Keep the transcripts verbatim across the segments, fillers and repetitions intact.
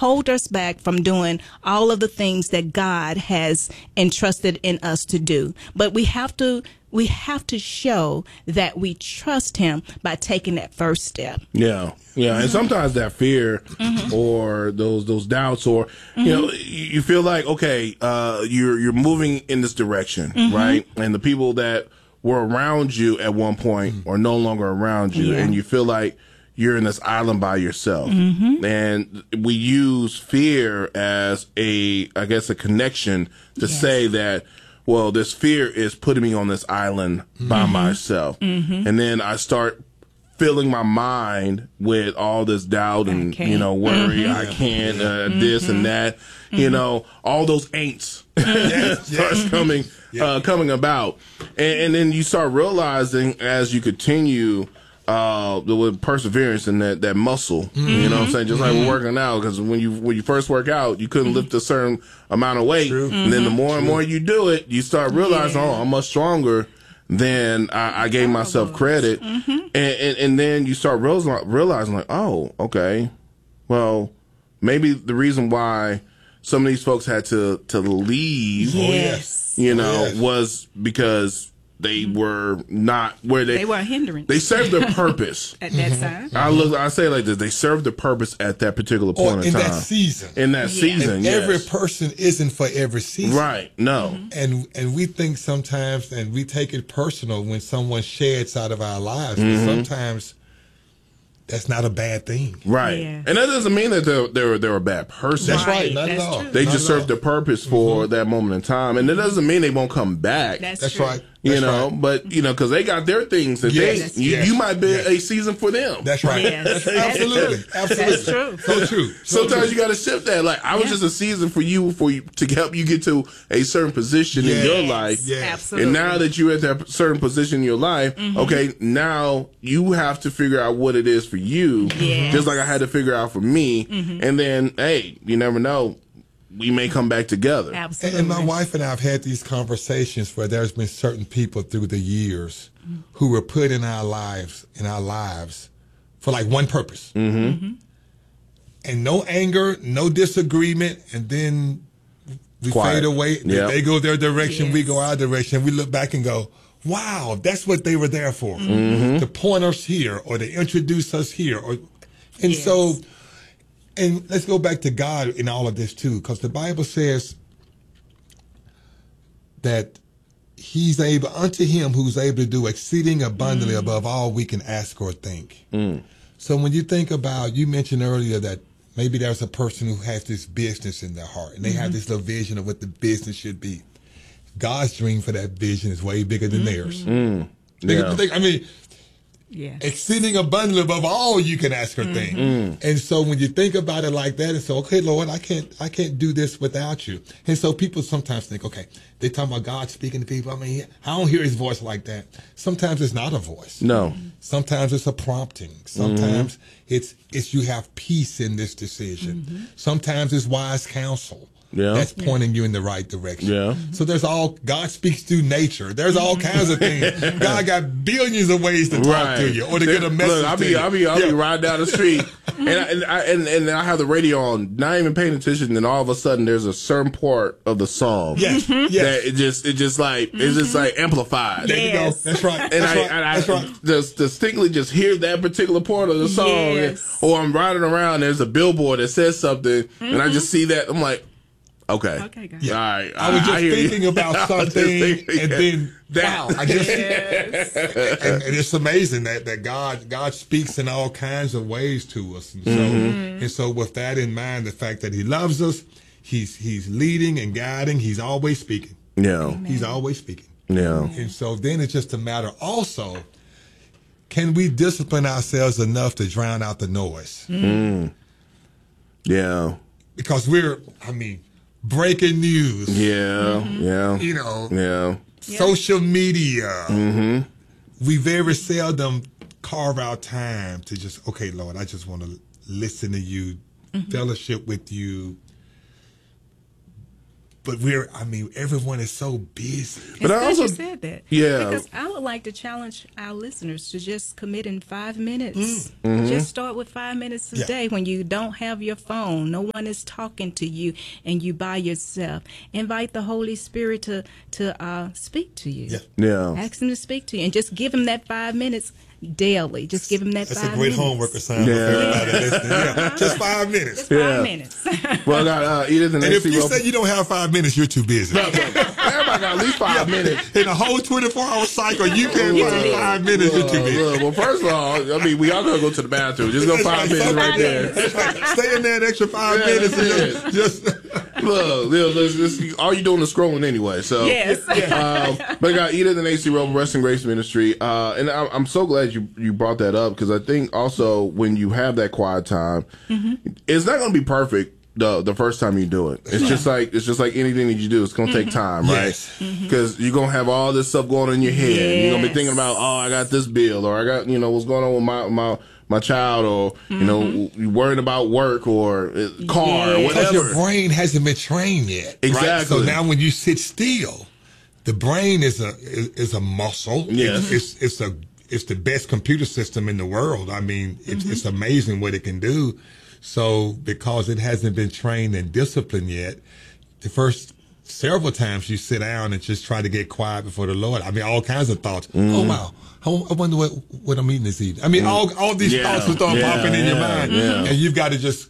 hold us back from doing all of the things that God has entrusted in us to do. But we have to we have to show that we trust him by taking that first step. Yeah. Yeah. And sometimes that fear mm-hmm. or those those doubts or mm-hmm. you know, you feel like, okay, uh you're you're moving in this direction, mm-hmm. right? And the people that were around you at one point mm-hmm. are no longer around you, yeah. and you feel like you're in this island by yourself. Mm-hmm. And we use fear as a, I guess, a connection to yes. say that, well, this fear is putting me on this island mm-hmm. by myself. Mm-hmm. And then I start filling my mind with all this doubt and, you know, worry, mm-hmm. I can't, uh, mm-hmm. this and that, mm-hmm. you know, all those ain'ts starts coming, yeah. uh, coming about. And, and then you start realizing as you continue uh the with perseverance and that that muscle mm-hmm. you know what I'm saying, just like mm-hmm. we're working out, because when you when you first work out you couldn't mm-hmm. lift a certain amount of weight. True. And then the more True. and more you do it, you start realizing yeah. oh, I'm much stronger than I, I gave myself credit. Mm-hmm. and, and and then you start realizing, realizing like, oh, okay, well, maybe the reason why some of these folks had to to leave yes. you know yes. was because they were not where they they were hindering. They served their purpose at that time. I look. I say it like this: they served their purpose at that particular point or in in time, that season. In that yeah. season, and yes. every person isn't for every season, right? No, mm-hmm. and and we think sometimes, and we take it personal when someone sheds out of our lives. Mm-hmm. But sometimes that's not a bad thing, right? Yeah. And that doesn't mean that they're they're, they're a bad person. That's right, right. Not that's at all. True. They not just served their purpose for mm-hmm. that moment in time, and it doesn't mean they won't come back. That's, that's true. right. You That's know, right. but you know, because they got their things that yes, they you, yes, you might be yes. a season for them. That's right. Yes. That's absolutely, That's absolutely. That's true. So true. So Sometimes true. you got to shift that. Like I was yeah. just a season for you, for you to help you get to a certain position yes. in your life. Yes. Absolutely. And now that you're at that certain position in your life, mm-hmm. okay, now you have to figure out what it is for you, yes. just like I had to figure out for me. Mm-hmm. And then, hey, you never know. We may come back together. Absolutely. And my wife and I have had these conversations where there's been certain people through the years who were put in our lives, in our lives, for like one purpose. Mm-hmm. Mm-hmm. And no anger, no disagreement, and then we Quiet. fade away. Yep. They go their direction, yes. we go our direction. We look back and go, wow, that's what they were there for. Mm-hmm. To point us here or to introduce us here. Or, and yes. so... And let's go back to God in all of this too, because the Bible says that he's able, unto him who's able to do exceeding abundantly mm. above all we can ask or think. Mm. So when you think about, you mentioned earlier that maybe there's a person who has this business in their heart and they mm-hmm. have this little vision of what the business should be. God's dream for that vision is way bigger than mm-hmm. theirs. Mm. Yeah. Think, I mean, yeah. exceeding abundantly above all you can ask or think. Mm. And so when you think about it like that, it's okay, Lord, I can't, I can't do this without you. And so people sometimes think, okay, they talk about God speaking to people. I mean, I don't hear his voice like that. Sometimes it's not a voice. No. Sometimes it's a prompting. Sometimes mm-hmm. it's, it's you have peace in this decision. Mm-hmm. Sometimes it's wise counsel. Yeah. That's pointing you in the right direction. Yeah. So there's all, God speaks through nature. There's all kinds of things. God got billions of ways to talk right. to you or to get a message Look, I'll be, to you. I'll be, I'll yeah. be riding down the street and, I, and, I, and, and I have the radio on, not even paying attention, and all of a sudden there's a certain part of the song. Yes. Mm-hmm. yes. That it just, it just like, mm-hmm. it's just like amplified. There you go. That's right. And That's I, right. and I That's right. just distinctly just hear that particular part of the song. Yes. And, or I'm riding around, there's a billboard that says something, mm-hmm. and I just see that, I'm like, okay. Okay, guys. Yeah. All right. I was just I thinking you. about something, thinking, and yeah. then that. wow, I just Yes. and, and it's amazing that, that God God speaks in all kinds of ways to us, and so Mm-hmm. and so with that in mind, the fact that He loves us, He's He's leading and guiding, He's always speaking. Yeah. Amen. He's always speaking. Yeah. And so then it's just a matter also, can we discipline ourselves enough to drown out the noise? Mm. Yeah. Because we're, I mean, breaking news. Yeah. Mm-hmm. Yeah. You know. Yeah. Social media. Mm-hmm. We very seldom carve out time to just, okay, Lord, I just want to listen to you, mm-hmm. fellowship with you, but we're, I mean, everyone is so busy. But I I also- you said that. Yeah. Because I would like to challenge our listeners to just commit in five minutes. Mm-hmm. Just start with five minutes a Yeah. day when you don't have your phone. No one is talking to you and you by yourself. Invite the Holy Spirit to, to uh, speak to you. Yeah. Yeah. Ask him to speak to you and just give him that five minutes daily. Just give him that That's five a great minutes. homework assignment Yeah. for everybody listening. Yeah. Just five minutes. Just five Yeah. minutes. Well, I got uh, Edith and And if Nancy you Roper- say you don't have five minutes, you're too busy. Everybody got at least five minutes. In a whole twenty-four hour cycle, you can't You're find too five minutes, you're too Look, busy. look, well, first of all, I mean, we all gotta go to the bathroom. Just go That's five right. minutes Five right there. That's right. Stay in there an extra five Yeah, minutes and that's just, just Look, look, look, this- all you doing is scrolling anyway. So, Yes. um, but I got Edith and A C Roper, Wrestling Grace Ministry, uh, and I'm, I'm so glad you you brought that up because I think also when you have that quiet time, Mm-hmm. it's not going to be perfect. The, the first time you do it, it's just like it's just like anything that you do. It's gonna take time, Yes. right? Because you're gonna have all this stuff going on in your head. You're gonna be Yes. thinking about, oh, I got this bill, or I got, you know, what's going on with my my my child, or you know, you worrying about work or uh, car, or Yes. because whatever. your brain hasn't been trained yet. Right? Exactly. So now when you sit still, the brain is a is, is a muscle. Yes. It's, it's it's a it's the best computer system in the world. I mean, it's Mm-hmm. it's amazing what it can do. So because it hasn't been trained and disciplined yet, the first several times you sit down and just try to get quiet before the Lord. I mean, all kinds of thoughts. Mm. Oh wow. I I wonder what what I'm eating this evening. I mean, all all these Yeah. thoughts will start Yeah, popping in your yeah, mind, yeah. and you've got to just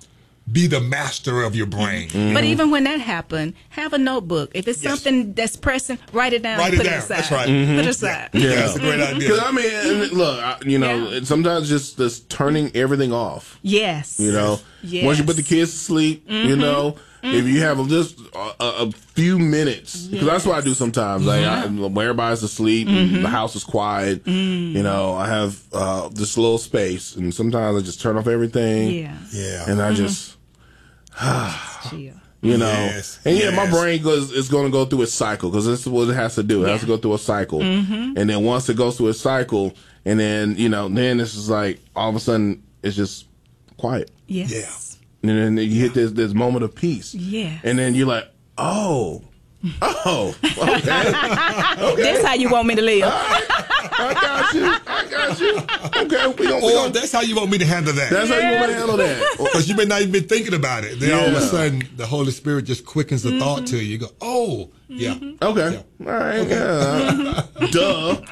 be the master of your brain. Mm-hmm. But even when that happened, have a notebook. If it's Yes. something that's pressing, write it down. Write it put down. aside. That's right. Put Mhm. it aside. Yeah, That's a great idea. Because I mean, and look, I, you know, Yeah. and sometimes just just turning everything off. Yes. You know, Yes. once you put the kids to sleep, you know, if you have just a, a a few minutes, because that's what I do sometimes. Like I, when everybody's asleep, the house is quiet. You know, I have uh, this little space, and sometimes I just turn off everything. Yeah. Yeah. and I just. Chill. You know, Yes, and yeah, my yes. brain goes is going to go through its cycle because this is what it has to do. It has to go through a cycle, and then once it goes through a cycle, and then you know, then it's just like all of a sudden it's just quiet, Yes. and then you hit this this moment of peace, Yes. and then you're like, oh, oh, okay, That's how you want me to live. I got you, I got you, okay, we gonna, we Or gonna that's how you want me to handle that. that's how you want to handle that. Because you may not even been thinking about it. Then all of a Yeah. sudden, the Holy Spirit just quickens the thought to you. You go, oh, yeah. Okay, all right, yeah, duh,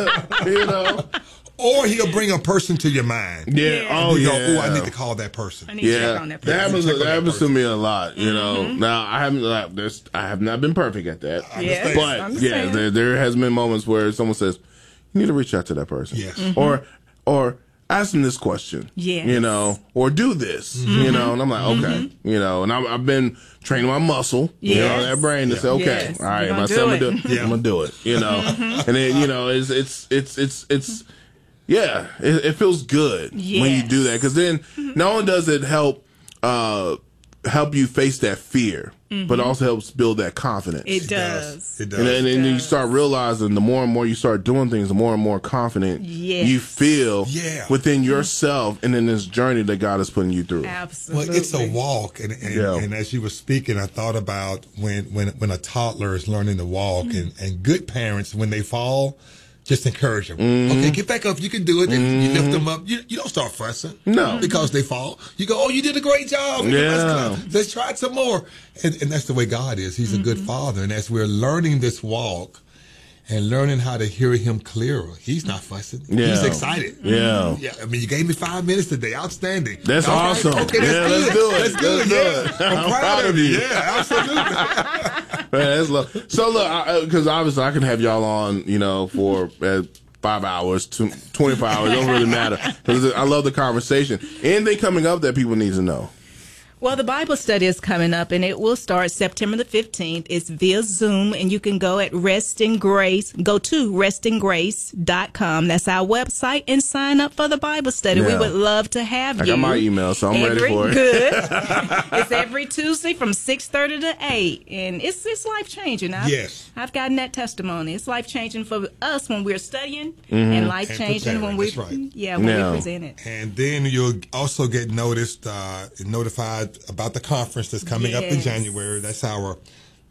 you know, Or he'll bring a person to your mind. yeah, Yeah. oh You yeah, go, oh, I need to call that person. I need to check Yeah, on that that person. happens. Check on That that happens to person. me a lot. You know. Now I haven't. Like, there's, I have not been perfect at that. Yes, But I'm yeah, saying. there, there has been moments where someone says, "You need to reach out to that person." Yes. Or, or ask them this question. Yes. You know, or do this. You know, and I'm like, okay. You know, and I'm, I've been training my muscle. You know, Yes. that brain to say, okay, Yes, all right, you're if I gonna say I'm do gonna it. do it, Yeah. I'm gonna do it. You know, and then you know, it's it's it's it's it's. Yeah, it, it feels good when you Yes. do that because then not only does it help uh, help you face that fear, but it also helps build that confidence. It It does. It does. and then, and then you does. start realizing the more and more you start doing things, the more and more confident Yes. you feel Yeah. within yourself and in this journey that God is putting you through. Absolutely. Well, it's a walk, and and, Yeah. and as you were speaking, I thought about when when when a toddler is learning to walk, and and good parents when they fall, just encourage them. Mm-hmm. Okay, get back up. You can do it. And you lift them up. You you don't start fussing. No. because they fall. You go, oh, you did a great job. Yeah. Let's, let's try it some more. And, and that's the way God is. He's a good father, and as we're learning this walk. And learning how to hear him clearer. He's not fussing. Yeah. He's excited. Yeah. Yeah. I mean, you gave me five minutes today. Outstanding. That's All right. awesome. Okay, that's Yeah, good. let's do it. That's good. Let's do yeah. it. I'm, proud, of you. Yeah, absolutely. Man, that's love. So look, because obviously I can have y'all on, you know, for uh, five hours, two, twenty-four hours. It don't really matter because I love the conversation. Anything coming up that people need to know? Well, the Bible study is coming up, and it will start September the fifteenth. It's via Zoom, and you can go at Rest in Grace. Go to rest in grace dot com. That's our website, and sign up for the Bible study. We Yeah. would love to have I you. got my email, so I'm every, ready for it. Good. It's every Tuesday from six thirty to eight, and it's it's life changing. I've, Yes. I've gotten that testimony. It's life changing for us when we're studying, and life changing when we preparing. That's right. yeah when Yeah. we present it. And then you'll also get noticed, uh, notified about the conference that's coming up in Yes. January. That's our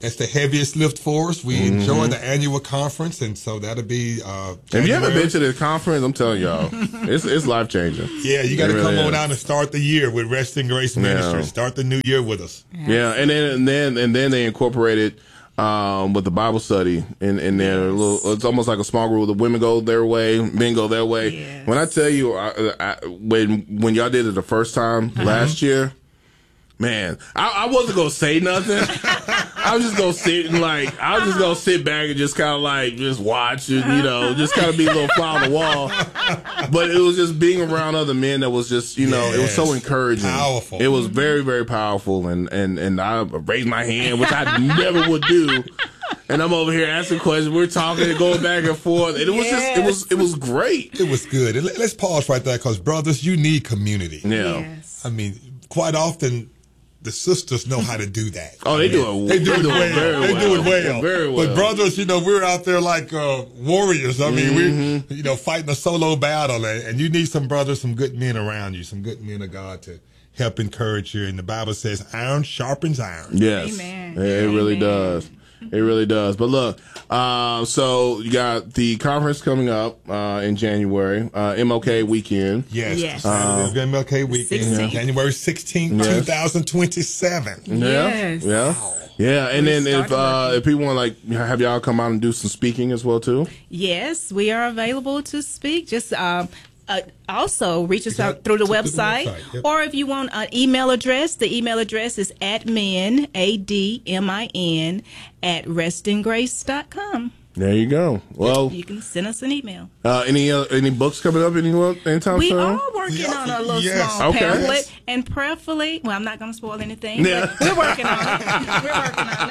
That's the heaviest lift for us. We mm-hmm. enjoy the annual conference, and so that'll be. Uh, if you haven't been to this conference, I'm telling y'all, it's it's life changing. Yeah, you got to really come on out and start the year with Resting Grace Ministry. Yeah. Start the new year with us. Yeah, yeah and then and then and then they incorporated um, with the Bible study in in there. Yes. A little, it's almost like a small group. The women go their way, men go their way. Yes. When I tell you, I, I, when when y'all did it the first time uh-huh. last year. Man, I, I wasn't gonna say nothing. I was just gonna sit and like, I was just gonna sit back and just kind of like just watch and you know, just kind of be a little fly on the wall. But it was just being around other men that was just, you know, yes. it was so encouraging. Powerful. It was very, very powerful, and and and I raised my hand, which I never would do. And I'm over here asking questions. We're talking and going back and forth. And it was yes. just, it was, it was great. It was good. And let's pause right there, because brothers, you need community. Yeah. Yes. I mean, quite often. The sisters know how to do that. Oh, they I mean, do it. They do it well. Very they well. do it well. Very well. But brothers, you know, we're out there like uh, warriors. I mean, mm-hmm. we're you know fighting a solo battle, and, and you need some brothers, some good men around you, some good men of God to help encourage you. And the Bible says, "Iron sharpens iron." Yes, Amen. It, it Amen. really does. It really does. But look, uh, so you got the conference coming up uh, in January, uh, M L K weekend. Yes, yes. Uh, M L K weekend, sixteenth. January sixteenth, yes. twenty twenty-seven. Yeah, yes. yeah, wow. yeah. And then if uh, if people want like have y'all come out and do some speaking as well too. Yes, we are available to speak. Just um, Uh, also, reach us out through the website, the website yep. or if you want an email address, the email address is admin, A D M I N, at resting grace dot com. There you go. Well, you can send us an email. Uh, any uh, any books coming up anyone anytime we soon? We are working yeah. on a little yes. small okay. pamphlet, yes. and prayerfully, well, I'm not going to spoil anything, yeah. but we're working on it. We're working on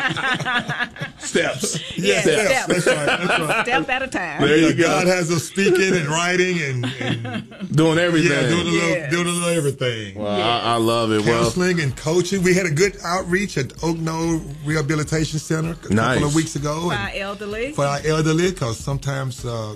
it. Steps. Yes, steps. steps. That's right. That's right. Step at a time. There you go. God has us speaking and writing and, and doing everything. Yeah, doing a little, yes. doing a little everything. Well, yes. I, I love it. Counseling well, and coaching. We had a good outreach at Oak Knoll Rehabilitation Center a nice. couple of weeks ago. For our elderly. For our elderly, because sometimes uh,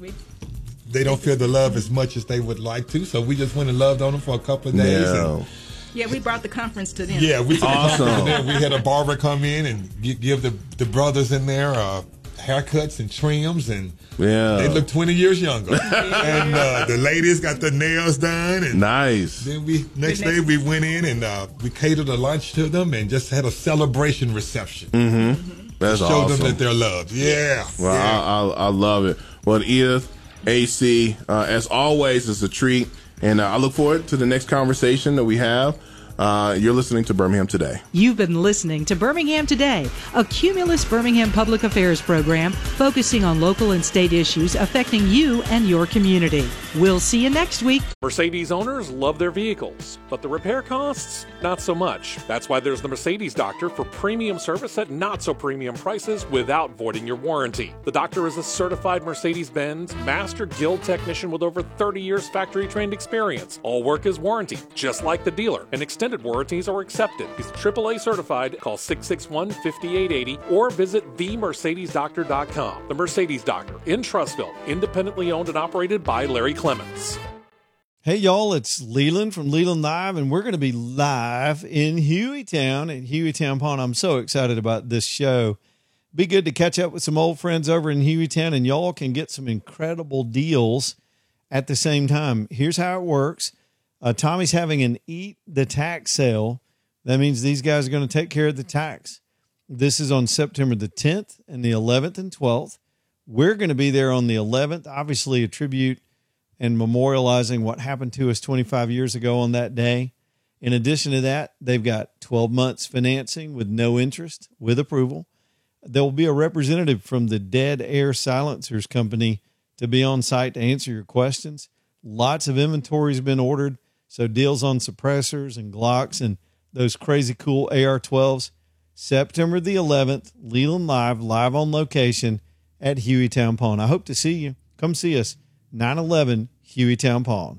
they don't feel the love as much as they would like to. So we just went and loved on them for a couple of days. Yeah. And, Yeah, we brought the conference to them. Yeah, we took awesome. the conference to them. We had a barber come in and give the, the brothers in there uh, haircuts and trims, and yeah. they look twenty years younger. And uh, the ladies got their nails done. And nice. Then we next the day next- we went in and uh, we catered a lunch to them and just had a celebration reception. Mm-hmm. mm-hmm. That's Show awesome. them that they're loved. Yeah. Well, yeah. I, I, I love it. Well, Edith, A C, uh, as always, it's a treat. And uh, I look forward to the next conversation that we have. Uh, you're listening to Birmingham Today. You've been listening to Birmingham Today, a Cumulus Birmingham public affairs program focusing on local and state issues affecting you and your community. We'll see you next week. Mercedes owners love their vehicles, but the repair costs, not so much. That's why there's the Mercedes Doctor for premium service at not so premium prices without voiding your warranty. The Doctor is a certified Mercedes-Benz Master Guild technician with over thirty years factory trained experience. All work is warranty, just like the dealer, and extended warranties are accepted. He's triple A certified. Call six six one, five eight eight zero or visit the mercedes doctor dot com. The Mercedes Doctor in Trussville, independently owned and operated by Larry Clements. Hey, y'all, it's Leland from Leland Live, and we're going to be live in Hueytown at Hueytown Pond. I'm so excited about this show. Be good to catch up with some old friends over in Hueytown, and y'all can get some incredible deals at the same time. Here's how it works. Uh, Tommy's having an Eat the Tax sale. That means these guys are going to take care of the tax. This is on September the tenth and the eleventh and twelfth. We're going to be there on the eleventh, obviously a tribute and memorializing what happened to us twenty-five years ago on that day. In addition to that, they've got twelve months financing with no interest, with approval. There will be a representative from the Dead Air Silencers Company to be on site to answer your questions. Lots of inventory has been ordered. So deals on suppressors and Glocks and those crazy cool A R twelves. September the eleventh, Leland Live, live on location at Hueytown Pond. I hope to see you. Come see us, nine eleven Hueytown Pond.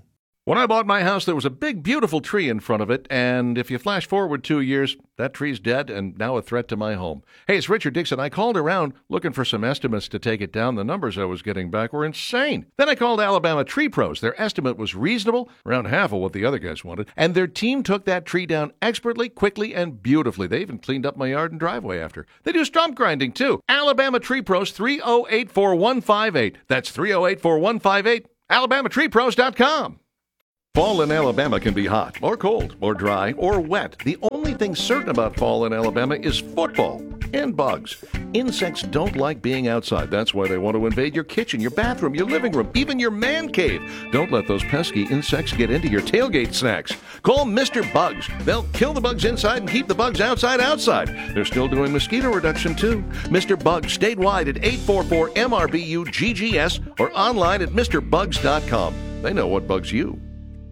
When I bought my house, there was a big, beautiful tree in front of it, and if you flash forward two years, that tree's dead and now a threat to my home. Hey, it's Richard Dixon. I called around looking for some estimates to take it down. The numbers I was getting back were insane. Then I called Alabama Tree Pros. Their estimate was reasonable, around half of what the other guys wanted, and their team took that tree down expertly, quickly, and beautifully. They even cleaned up my yard and driveway after. They do stump grinding, too. Alabama Tree Pros, three oh eight, four one five eight. That's three oh eight, four one five eight. alabama tree pros dot com. Fall in Alabama can be hot, or cold, or dry, or wet. The only thing certain about fall in Alabama is football and bugs. Insects don't like being outside. That's why they want to invade your kitchen, your bathroom, your living room, even your man cave. Don't let those pesky insects get into your tailgate snacks. Call Mister Bugs. They'll kill the bugs inside and keep the bugs outside outside. They're still doing mosquito reduction, too. Mister Bugs statewide at eight four four M R B U G G S or online at Mr Bugs dot com. They know what bugs you.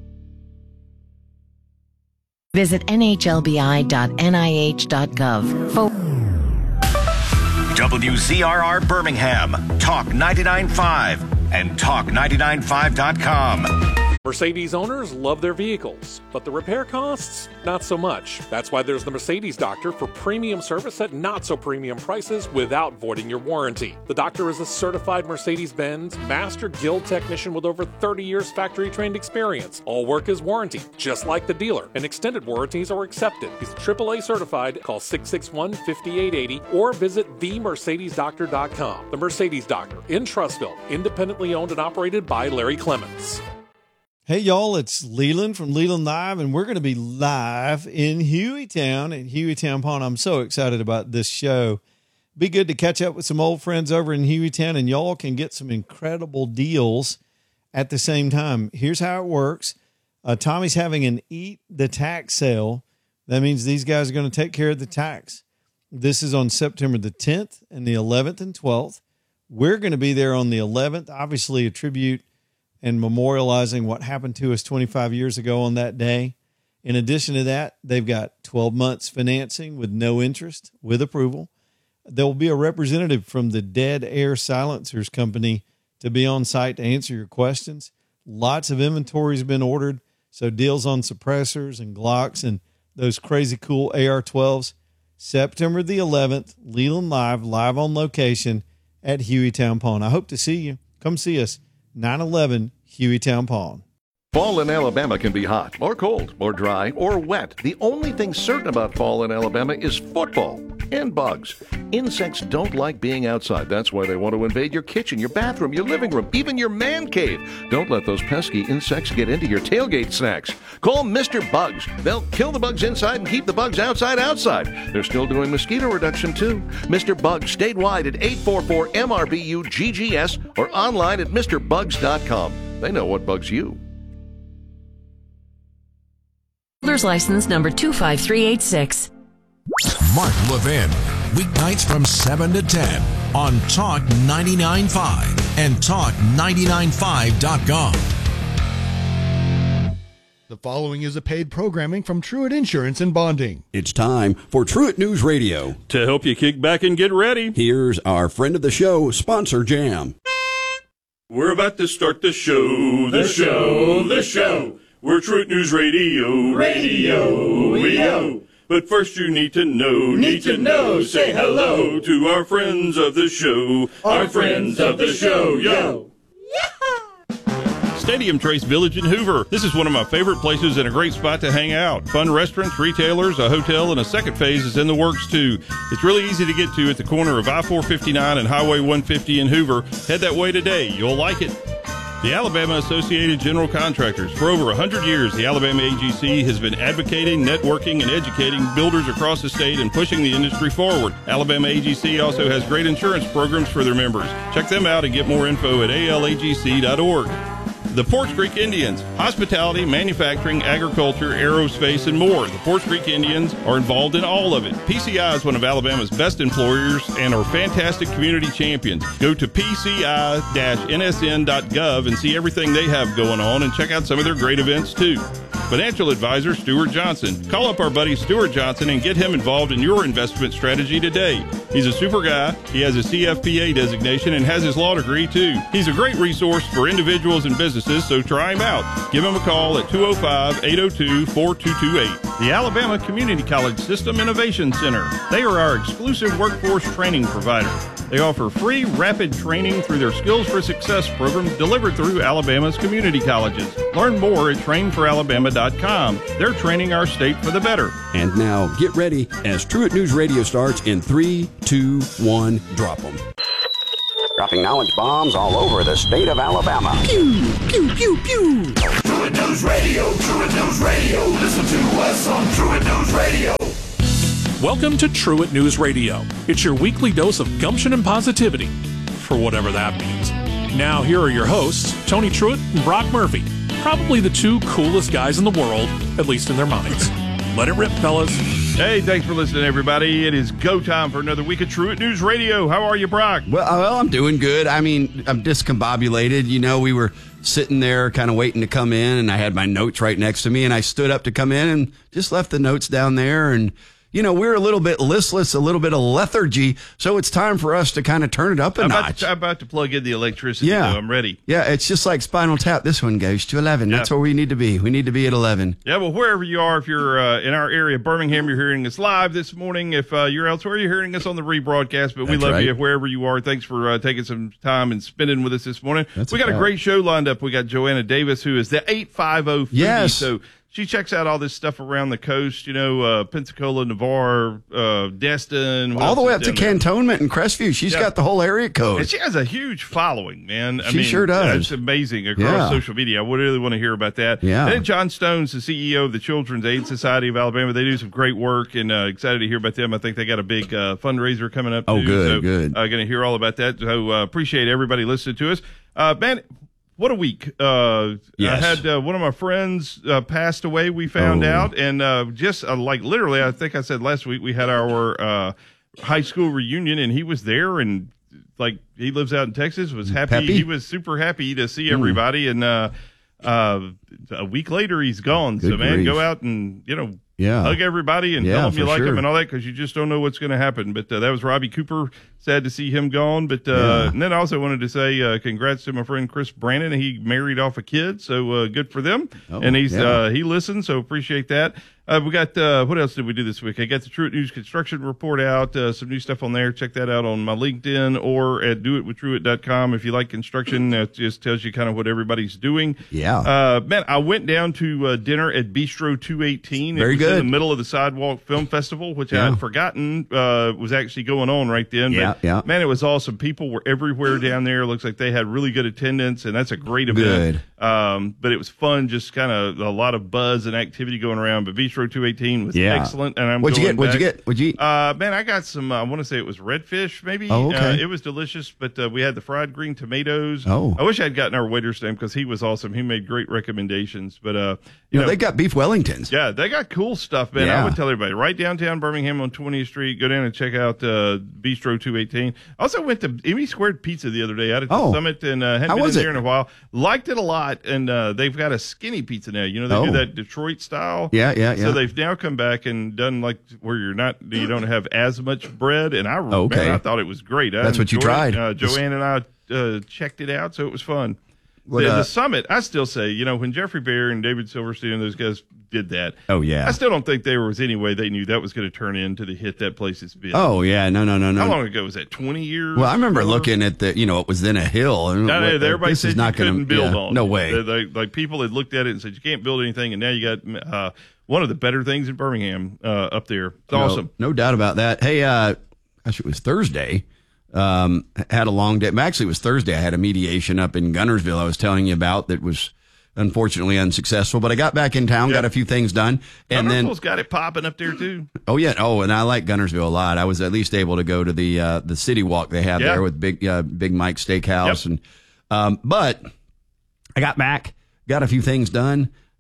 Visit N H L B I dot N I H dot gov. For W Z R R Birmingham, Talk ninety-nine point five and talk ninety-nine five dot com. Mercedes owners love their vehicles, but the repair costs, not so much. That's why there's the Mercedes Doctor for premium service at not-so-premium prices without voiding your warranty. The doctor is a certified Mercedes-Benz Master Guild technician with over thirty years factory-trained experience. All work is warranty, just like the dealer, and extended warranties are accepted. He's triple A certified. Call six six one, five eight eight zero or visit the mercedes doctor dot com. The Mercedes Doctor in Trussville, independently owned and operated by Larry Clements. Hey, y'all, it's Leland from Leland Live, and we're going to be live in Hueytown at Hueytown Pond. I'm so excited about this show. Be good to catch up with some old friends over in Hueytown, and y'all can get some incredible deals at the same time. Here's how it works. Uh, Tommy's having an Eat the Tax sale. That means these guys are going to take care of the tax. This is on September the tenth and the eleventh and twelfth. We're going to be there on the eleventh, obviously a tribute and memorializing what happened to us twenty-five years ago on that day. In addition to that, they've got twelve months financing with no interest, with approval. There will be a representative from the Dead Air Silencers Company to be on site to answer your questions. Lots of inventory has been ordered, so deals on suppressors and Glocks and those crazy cool A R twelves. September the eleventh, Leland Live, live on location at Hueytown Pond. I hope to see you. Come see us. nine eleven Hueytown Pond. Fall in Alabama can be hot, or cold, or dry, or wet. The only thing certain about fall in Alabama is football and bugs. Insects don't like being outside. That's why they want to invade your kitchen, your bathroom, your living room, even your man cave. Don't let those pesky insects get into your tailgate snacks. Call Mister Bugs. They'll kill the bugs inside and keep the bugs outside outside. They're still doing mosquito reduction, too. Mister Bugs statewide at eight four four M R B U G G S or online at Mr Bugs dot com. They know what bugs you. Builder's license number two five three eight six. Mark Levin, weeknights from seven to ten on Talk ninety-nine point five and talk ninety-nine five dot com. The following is a paid programming from Truett Insurance and Bonding. It's time for Truett News Radio. To help you kick back and get ready, here's our friend of the show, Sponsor Jam. We're about to start the show, the show, the show. We're Truett News Radio, radio, yo. But first you need to know, need to know, say hello to our friends of the show, our friends of the show, yo. Stadium Trace Village in Hoover. This is one of my favorite places and a great spot to hang out. Fun restaurants, retailers, a hotel, and a second phase is in the works too. It's really easy to get to at the corner of I four fifty-nine and Highway one fifty in Hoover. Head that way today. You'll like it. The Alabama Associated General Contractors. For over one hundred years, the Alabama A G C has been advocating, networking, and educating builders across the state and pushing the industry forward. Alabama A G C also has great insurance programs for their members. Check them out and get more info at A L A G C dot org. The Porch Creek Indians. Hospitality, manufacturing, agriculture, aerospace, and more. The Porch Creek Indians are involved in all of it. P C I is one of Alabama's best employers and are fantastic community champions. Go to P C I N S N dot gov and see everything they have going on and check out some of their great events too. Financial advisor Stuart Johnson. Call up our buddy Stuart Johnson and get him involved in your investment strategy today. He's a super guy. He has a C F P A designation and has his law degree too. He's a great resource for individuals and businesses, so try him out. Give him a call at two oh five, eight oh two, four two two eight. The Alabama Community College System Innovation Center. They are our exclusive workforce training provider. They offer free, rapid training through their Skills for Success program delivered through Alabama's community colleges. Learn more at train for alabama dot com. They're training our state for the better. And now get ready as Truett News Radio starts in three, two, one, drop them. Dropping knowledge bombs all over the state of Alabama. Pew, pew, pew, pew. Truett News Radio, Truett News Radio. Listen to us on Truett News Radio. Welcome to Truett News Radio. It's your weekly dose of gumption and positivity, for whatever that means. Now, here are your hosts, Tony Truett and Brock Murphy. Probably the two coolest guys in the world, at least in their minds. Let it rip, fellas. Hey, thanks for listening, everybody. It is go time for another week of Truett News Radio. How are you, Brock? Well, well, I'm doing good. I mean, I'm discombobulated. You know, we were sitting there kind of waiting to come in, and I had my notes right next to me, and I stood up to come in and just left the notes down there, and you know, we're a little bit listless, a little bit of lethargy, so it's time for us to kind of turn it up a I'm notch. About to, I'm about to plug in the electricity, yeah. so I'm ready. Yeah, it's just like Spinal Tap. This one goes to eleven. Yeah. That's where we need to be. We need to be at eleven. Yeah, well, wherever you are, if you're uh, in our area, Birmingham, you're hearing us live this morning. If uh, you're elsewhere, you're hearing us on the rebroadcast, but we That's love right. you wherever you are. Thanks for uh, taking some time and spending with us this morning. That's we got a about. great show lined up. We got Joanna Davis, who is the eight five zero foodie. Yes. So she checks out all this stuff around the coast, you know, uh, Pensacola, Navarre, uh, Destin. what All the else way is up to down there? Cantonment and Crestview. She's Yeah. got the whole area code. And she has a huge following, man. I She mean, sure does. It's amazing across Yeah. social media. I would really want to hear about that. Yeah. And then John Stone's the C E O of the Children's Aid Society of Alabama. They do some great work, and uh, excited to hear about them. I think they got a big uh, fundraiser coming up. Oh, too. good, so, good. Uh, going to hear all about that. So uh, appreciate everybody listening to us. Uh, man, what a week. Uh, Yes. I had uh, one of my friends uh, passed away, we found Oh. out. And uh, just uh, like literally, I think I said last week, we had our uh, high school reunion, and he was there, and like he lives out in Texas, was happy. Peppy? He was super happy to see everybody. And uh, uh, a week later, he's gone. so, Good man, grief. go out and, you know, Yeah. hug everybody and Yeah, tell them you for like sure. them and all that, because you just don't know what's going to happen. But uh, that was Robbie Cooper. Sad to see him gone. But uh, Yeah. and then I also wanted to say uh, congrats to my friend Chris Brandon. He married off a kid, so uh, good for them. Oh, and he's yeah. uh, he listens, so appreciate that. Uh, we got uh, what else did we do this week? I got the Truett News construction report out. Uh, some new stuff on there. Check that out on my LinkedIn or at do it with truett dot com. If you like construction, that just tells you kind of what everybody's doing. Yeah. Uh, man, I went down to uh, dinner at Bistro two eighteen. Very it was good. in the middle of the Sidewalk Film Festival, which I Yeah. had forgotten uh, was actually going on right then. Yeah, but, yeah. man, it was awesome. People were everywhere down there. Looks like they had really good attendance, and that's a great event. Good. Um, but it was fun, just kind of a lot of buzz and activity going around. But Bistro two eighteen was Yeah. excellent, and I'm What'd you going get? What'd you back. get? What'd you eat? Uh, man, I got some. Uh, I want to say it was redfish, maybe. Oh, okay. Uh, it was delicious, but uh, we had the fried green tomatoes. Oh. I wish I'd gotten our waiter's name because he was awesome. He made great recommendations. But uh, You you know, know, they got beef Wellingtons. yeah, they got cool stuff, man. I Yeah. would tell everybody right downtown Birmingham on twentieth Street. Go down and check out uh, Bistro two eighteen. I also went to Emmy Squared Pizza the other day out at the Oh. Summit, and uh, hadn't How been in was there it? in a while. Liked it a lot, and uh, they've got a skinny pizza now. You know, they Oh. do that Detroit style. Yeah, yeah, So yeah. they've now come back and done like where you're not, you don't have as much bread. And I, Okay. man, I thought it was great. I That's what you enjoyed it. tried. Uh, Joanne and I uh, checked it out, so it was fun. What, the, uh, the Summit, I still say, you know, when Jeffrey Bear and David Silverstein and those guys did that, Oh, yeah. I still don't think there was any way they knew that was going to turn into the hit that place has been. Oh, yeah. No, no, no, no. How long ago was that? twenty years? Well, I remember Or- looking at the, you know, it was then a hill. And No, no, what- everybody this said is not you gonna- couldn't build yeah, on. No it. way. They, they, like people had looked at it and said you can't build anything, and now you got uh, one of the better things in Birmingham uh, up there. It's No- awesome. No doubt about that. Hey, uh, gosh, it was Thursday. Um, had a long day. Actually, it was Thursday. I had a mediation up in Gunnersville I was telling you about that was unfortunately unsuccessful, but I got back in town, Yeah. got a few things done. And then, Gunnersville's got it popping up there too. oh yeah. Oh, and I like Gunnersville a lot. I was at least able to go to the, uh, the city walk they have Yeah. there with Big, uh, Big Mike Steakhouse. Yep. And, um, but I got back, got a few things done.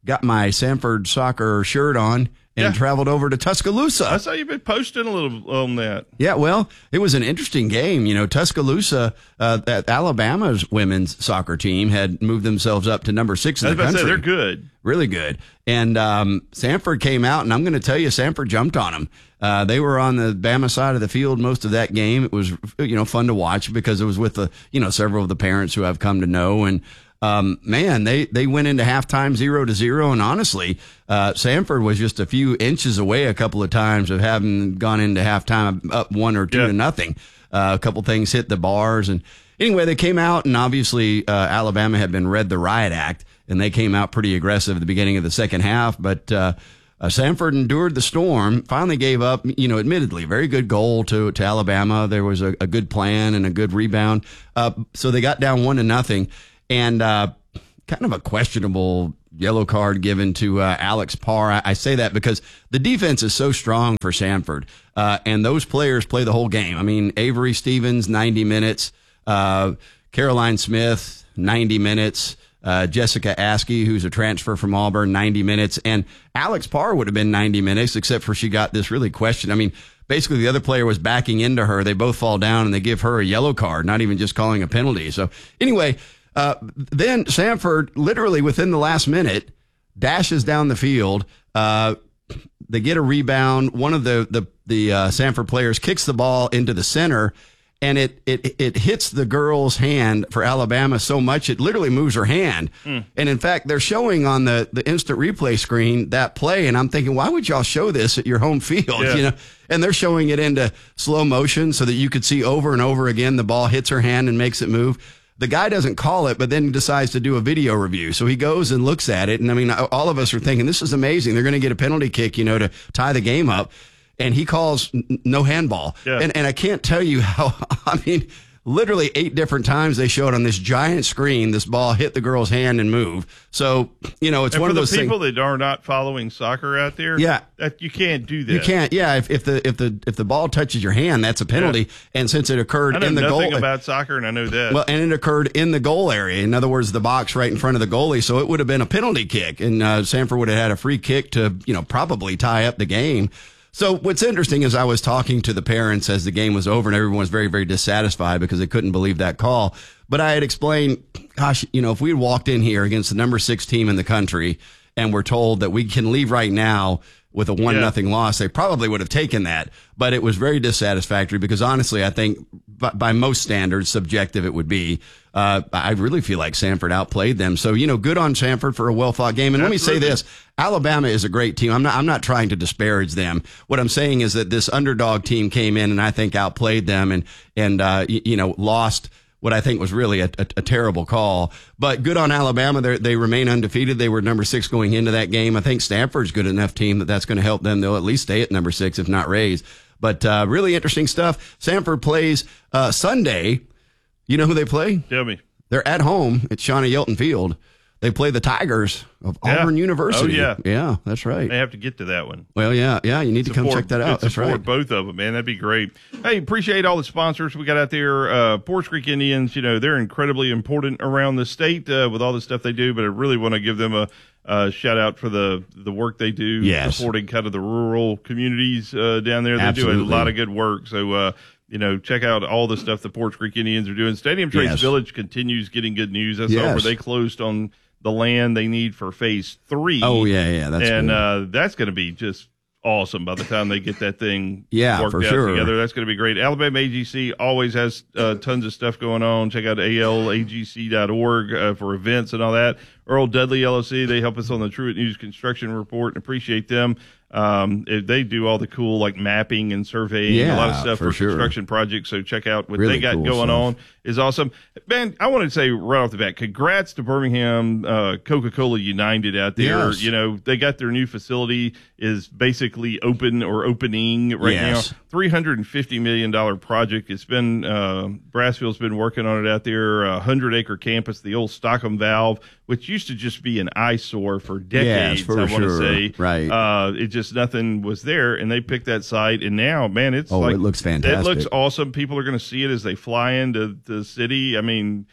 got my Sanford soccer shirt on and Yeah. traveled over to Tuscaloosa. I saw you've been posting a little on that. Yeah, well, it was an interesting game. You know, Tuscaloosa, uh, that Alabama's women's soccer team had moved themselves up to number six in I was the about to country. say, they're good. Really good. And um, Sanford came out, and I'm going to tell you, Sanford jumped on them. Uh, they were on the Bama side of the field most of that game. It was, you know, fun to watch because it was with the, you know, several of the parents who I've come to know. And um, man, they, they went into halftime zero to zero. And honestly, uh, Sanford was just a few inches away a couple of times of having gone into halftime up one or two Yeah. to nothing. Uh, a couple things hit the bars. And anyway, they came out, and obviously uh, Alabama had been read the riot act, and they came out pretty aggressive at the beginning of the second half. But uh, uh, Sanford endured the storm, finally gave up, you know, admittedly, very good goal to, to Alabama. There was a, a good plan and a good rebound. Uh, so they got down one to nothing. And uh, kind of a questionable yellow card given to uh, Alex Parr. I, I say that because the defense is so strong for Sanford, uh, and those players play the whole game. I mean, Avery Stevens, ninety minutes, uh, Caroline Smith, ninety minutes, uh, Jessica Askey, who's a transfer from Auburn, ninety minutes, and Alex Parr would have been ninety minutes, except for she got this really question. I mean, basically the other player was backing into her. They both fall down, and they give her a yellow card, not even just calling a penalty. So anyway, Uh, then Sanford, literally within the last minute, dashes down the field. Uh, they get a rebound. One of the the the uh, Sanford players kicks the ball into the center, and it it it hits the girl's hand for Alabama so much it literally moves her hand. Mm. And in fact, they're showing on the the instant replay screen that play, and I'm thinking, why would y'all show this at your home field? Yeah. You know, and they're showing it into slow motion so that you could see over and over again the ball hits her hand and makes it move. The guy doesn't call it, but then decides to do a video review. So he goes and looks at it. And I mean, all of us are thinking, this is amazing. They're going to get a penalty kick, you know, to tie the game up. And he calls n- no handball. Yeah. And, and I can't tell you how, I mean, literally eight different times they showed on this giant screen, this ball hit the girl's hand and move. So, you know, it's and one for of those the things. people that are not following soccer out there, Yeah. that you can't do that. You can't, yeah. If, if the if the if the ball touches your hand, that's a penalty. Yeah. And since it occurred I know in the nothing goal, about soccer, and I know that. well, and it occurred in the goal area. In other words, the box right in front of the goalie. So it would have been a penalty kick, and uh, Sanford would have had a free kick to, you know, probably tie up the game. So what's interesting is I was talking to the parents as the game was over, and everyone was very, very dissatisfied because they couldn't believe that call. But I had explained, gosh, you know, if we had walked in here against the number six team in the country and we're told that we can leave right now with a one Yeah. nothing loss, they probably would have taken that. But it was very dissatisfactory because honestly, I think by, by most standards, subjective it would be. Uh, I really feel like Sanford outplayed them. So, you know, good on Sanford for a well fought game. And Absolutely. let me say this. Alabama is a great team. I'm not, I'm not trying to disparage them. What I'm saying is that this underdog team came in and I think outplayed them and, and, uh, you, you know, lost what I think was really a, a, a terrible call. But good on Alabama. They're, they remain undefeated. They were number six going into that game. I think Stanford's good enough team that that's going to help them. They'll at least stay at number six, if not raise. But, uh, really interesting stuff. Sanford plays, uh, Sunday. You know who they play? Tell me. They're at home at Shawnee Yelton Field. They play the Tigers of Yeah. Auburn University. Oh, yeah. Yeah, that's right. They have to get to that one. Well, yeah, yeah. You need to come Support- check that out. That's support right. both of them, man. That'd be great. Hey, appreciate all the sponsors we got out there. Uh, Porch Creek Indians, you know, they're incredibly important around the state uh, with all the stuff they do, but I really want to give them a, a shout out for the, the work they do, Yes. supporting kind of the rural communities uh, down there. They Absolutely. do a lot of good work. So, uh, you know, check out all the stuff the Porch Creek Indians are doing. Stadium Trades Yes. Village continues getting good news. That's Yes. over. They closed on the land they need for phase three. Oh, yeah, yeah. That's and good. uh, that's going to be just awesome by the time they get that thing Yeah, worked for out sure. together. That's going to be great. Alabama A G C always has uh, tons of stuff going on. Check out A L A G C dot org uh, for events and all that. Earl Dudley L L C, they help us on the Truett News Construction Report and appreciate them. Um, it, they do all the cool like mapping and surveying, a lot of Yeah, stuff for for, sure. construction projects. So check out what Really they got cool going stuff. on is awesome. Man, I want to say right off the bat, congrats to Birmingham uh, Coca-Cola United out there. Yes. You know, they got their new facility is basically open or opening right Yes. now. three hundred fifty million dollars project. It's been, uh, Brassfield's been working on it out there. A hundred acre campus, the old Stockham Valve, which used to just be an eyesore for decades, Yes, for I want to sure. say. Right. Uh, it just, nothing was there, and they picked that site, and now, man, it's Oh, like, it looks fantastic. It looks awesome. People are going to see it as they fly into the city. I mean,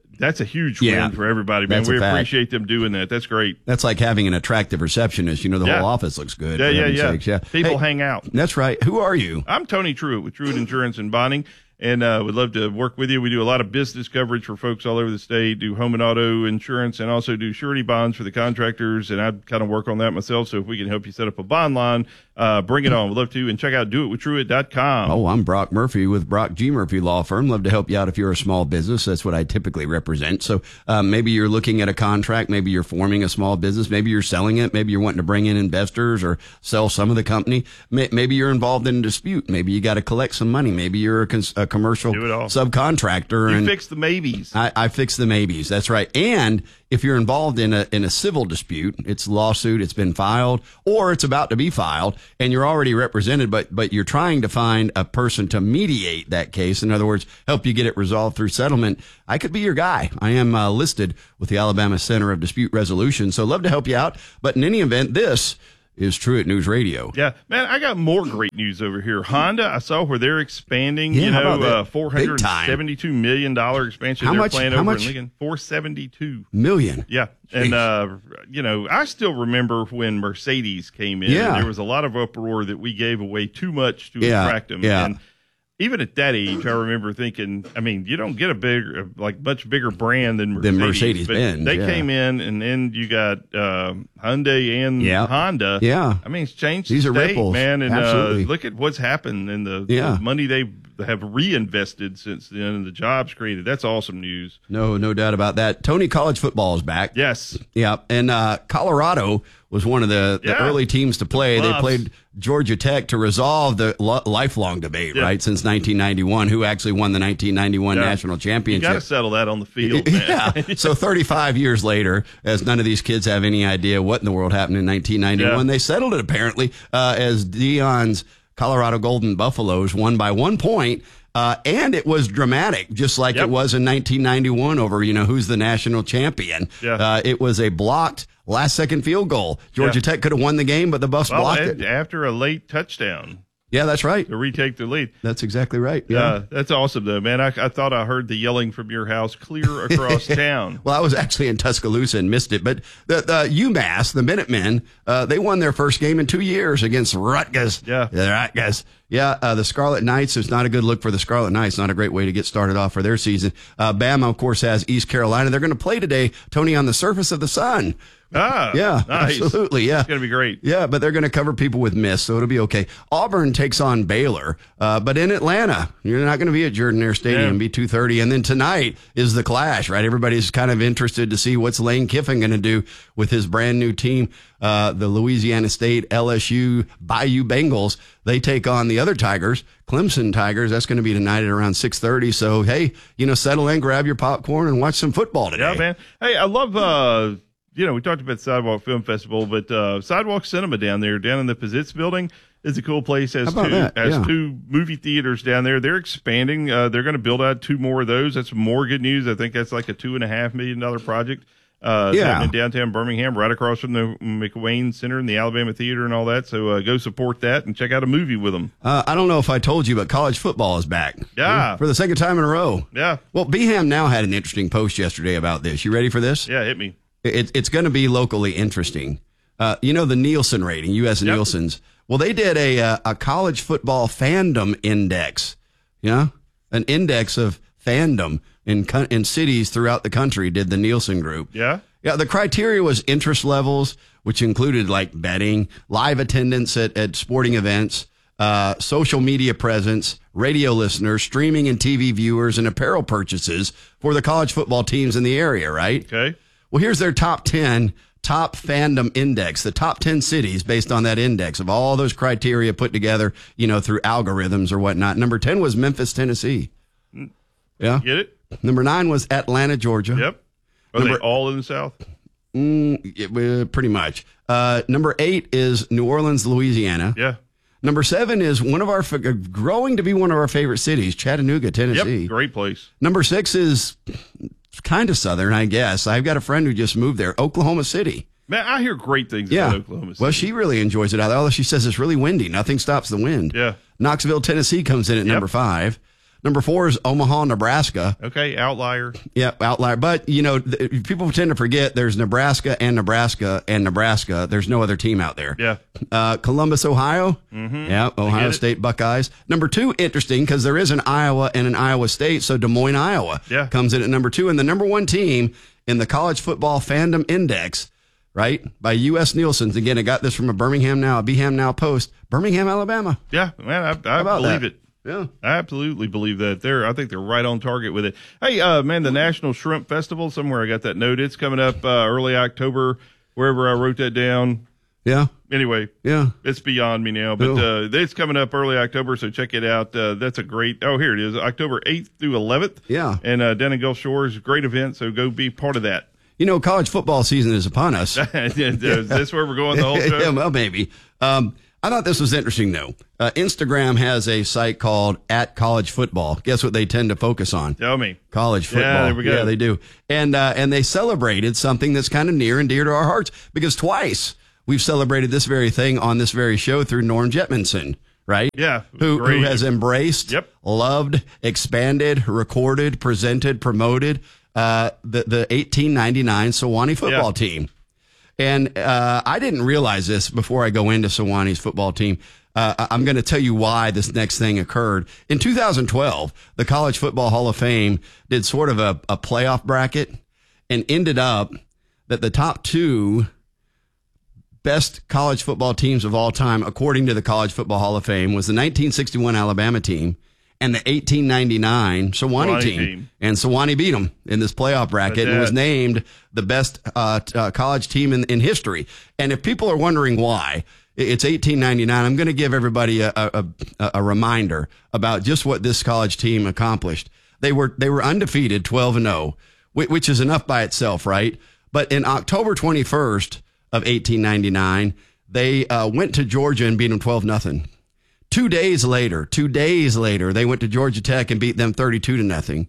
that's a huge Yeah. win for everybody, man. That's a We fact. appreciate them doing that. That's great. That's like having an attractive receptionist. You know, the Yeah. whole office looks good. Yeah, for yeah, heaven's yeah. sakes. yeah. People Hey, hang out. That's right. Who are you? I'm Tony Truitt with Truitt Insurance and Bonding, and uh, would love to work with you. We do a lot of business coverage for folks all over the state, do home and auto insurance, and also do surety bonds for the contractors, and I kind of work on that myself. So if we can help you set up a bond line, uh, bring it on. We'd love to. And check out do it with truitt dot com. Oh, I'm Brock Murphy with Brock G. Murphy Law Firm. Love to help you out if you're a small business. That's what I typically represent. So um, maybe you're looking at a contract. Maybe you're forming a small business. Maybe you're selling it. Maybe you're wanting to bring in investors or sell some of the company. May- Maybe you're involved in a dispute. Maybe you got to collect some money. Maybe you're a, cons- a commercial Do it all. subcontractor. You and fix the maybes. I, I fix the maybes. That's right. And if you're involved in a in a civil dispute, it's a lawsuit, it's been filed, or it's about to be filed, and you're already represented, but but you're trying to find a person to mediate that case. In other words, help you get it resolved through settlement. I could be your guy. I am uh, listed with the Alabama Center of Dispute Resolution, so love to help you out. But in any event, this is Truitt News Radio. Yeah, man, I got more great news over here. Honda, I saw where they're expanding, Yeah, you how know, about that? uh, four hundred seventy-two million dollars expansion How they're much- planning how over much? in Lincoln. four seventy-two Million. Yeah. And, uh, you know, I still remember when Mercedes came in. Yeah. And there was a lot of uproar that we gave away too much to Yeah, attract them. yeah. And even at that age, I remember thinking, I mean, you don't get a bigger, like much bigger brand than Mercedes. Than but Mercedes-Benz, They yeah. came in, and then you got uh, Hyundai and Yeah. Honda. Yeah. I mean, it's changed These the are state, ripples. man. And uh, Absolutely. look at what's happened and the, Yeah. the money they have reinvested since then and the jobs created. That's awesome news. No, no doubt about that. Tony, college football is back. Yes. Yeah. And uh, Colorado was one of the, the Yeah. early teams to play. They Buffs. played Georgia Tech to resolve the lo- lifelong debate, Yeah. right, since nineteen ninety-one, who actually won the nineteen ninety-one Yeah. national You championship. got to settle that on the field, man. Yeah. So thirty-five years later, as none of these kids have any idea what in the world happened in nineteen ninety-one, Yeah. they settled it apparently uh, as Dion's Colorado Golden Buffaloes won by one point. Uh, and it was dramatic, just like Yep. it was in nineteen ninety-one over, you know, who's the national champion. Yeah. Uh, it was a blocked last second field goal. Georgia Yeah. Tech could have won the game, but the Buffs Well, blocked and it. after a late touchdown Yeah, that's right. to retake the lead. That's exactly right. Yeah. Uh, that's awesome, though, man. I, I thought I heard the yelling from your house clear across town. Well, I was actually in Tuscaloosa and missed it, but the, the UMass, the Minutemen, uh, they won their first game in two years against Rutgers. Yeah. The Rutgers. Yeah, uh, the Scarlet Knights is not a good look for the Scarlet Knights. Not a great way to get started off for their season. Uh, Bama, of course, has East Carolina. They're going to play today, Tony, on the surface of the sun. Ah, Yeah, nice. absolutely. Yeah. It's going to be great. Yeah, but they're going to cover people with mist, so it'll be okay. Auburn takes on Baylor, uh, but in Atlanta, you're not going to be at Jordan Air Stadium, Yeah. be two thirty. And then tonight is the clash, right? Everybody's kind of interested to see what's Lane Kiffin going to do with his brand new team, uh, the Louisiana State L S U Bayou Bengals. They take on the other Tigers, Clemson Tigers. That's going to be tonight at around six thirty. So, hey, you know, settle in, grab your popcorn, and watch some football today. Yeah, man. Hey, I love, uh, you know, we talked about Sidewalk Film Festival, but uh, Sidewalk Cinema down there, down in the Pizitz building, is a cool place. Has How about two that? has Yeah. two movie theaters down there. They're expanding. Uh, they're going to build out two more of those. That's more good news. I think that's like a two and a half million dollar project. Uh, Yeah. happening in downtown Birmingham, right across from the McWayne Center and the Alabama Theater and all that. So uh, go support that and check out a movie with them. Uh, I don't know if I told you, but college football is back. Yeah. For the second time in a row. Yeah. Well, Beham Now had an interesting post yesterday about this. You ready for this? Yeah, hit me. It, it's going to be locally interesting. Uh, you know the Nielsen rating, U S Yep. Nielsen's. Well, they did a uh, a college football fandom index. You know, an index of fandom in co- in cities throughout the country. Did the Nielsen group? Yeah. Yeah. The criteria was interest levels, which included like betting, live attendance at, at sporting events, uh, social media presence, radio listeners, streaming and T V viewers, and apparel purchases for the college football teams in the area. Right. Okay. Well, here's their top ten top fandom index, the top ten cities based on that index of all those criteria put together, you know, through algorithms or whatnot. Number ten was Memphis, Tennessee. Yeah. Get it? Number nine was Atlanta, Georgia. Yep. Are Number- they all in the South? Mm, it- uh, pretty much. Uh, number eight is New Orleans, Louisiana. Yeah. Number seven is one of our, f- growing to be one of our favorite cities, Chattanooga, Tennessee. Yep. Great place. Number six is kind of southern, I guess. I've got a friend who just moved there, Oklahoma City. Man, I hear great things Yeah. about Oklahoma City. Well, she really enjoys it out there, although she says it's really windy. Nothing stops the wind. Yeah. Knoxville, Tennessee comes in at Yep. number five. Number four is Omaha, Nebraska. Okay, outlier. Yeah, outlier. But, you know, th- people tend to forget there's Nebraska and Nebraska and Nebraska. There's no other team out there. Yeah. Uh, Columbus, Ohio. Mm-hmm. Yeah, Ohio it. State Buckeyes. Number two, interesting, because there is an Iowa and an Iowa State, so Des Moines, Iowa yeah. comes in at number two. And the number one team in the College Football Fandom Index, right, by U S Nielsen's. Again, I got this from a Birmingham Now, a B H A M Now post. Birmingham, Alabama. Yeah, man, I, I believe that? it. Yeah, I absolutely believe that. They're, I think they're right on target with it. Hey, uh, man, the National Shrimp Festival, somewhere I got that note. It's coming up uh, early October, wherever I wrote that down. Yeah. Anyway, yeah, it's beyond me now, but uh, it's coming up early October, so check it out. Uh, that's a great. Oh, here it is, October eighth through eleventh. Yeah, and uh, down in Gulf Shores, great event. So go be part of that. You know, college football season is upon us. Is this where we're going the whole show? Yeah, well, maybe. Um, I thought this was interesting, though. Uh, Instagram has a site called at College Football. Guess what they tend to focus on? Tell me. College football. Yeah, there we go. Yeah, they do. And uh, and they celebrated something that's kind of near and dear to our hearts, because twice we've celebrated this very thing on this very show through Norm Jetmanson, right? Yeah. Who, great. who has embraced, yep. loved, expanded, recorded, presented, promoted uh, the, the eighteen ninety-nine Sewanee football yeah. team. And uh, I didn't realize this before I go into Sewanee's football team. Uh, I'm going to tell you why this next thing occurred. In two thousand twelve, the College Football Hall of Fame did sort of a, a playoff bracket, and ended up that the top two best college football teams of all time, according to the College Football Hall of Fame, was the nineteen sixty-one Alabama team and the eighteen ninety-nine Sewanee, Sewanee team. team. And Sewanee beat them in this playoff bracket and was named the best uh, t- uh, college team in, in history. And if people are wondering why, it's eighteen ninety-nine. I'm going to give everybody a, a, a, a reminder about just what this college team accomplished. They were they were undefeated, twelve and oh, which is enough by itself, right? But in October twenty-first of eighteen ninety-nine, they uh, went to Georgia and beat them twelve nothing. Two days later, two days later, they went to Georgia Tech and beat them thirty-two to nothing.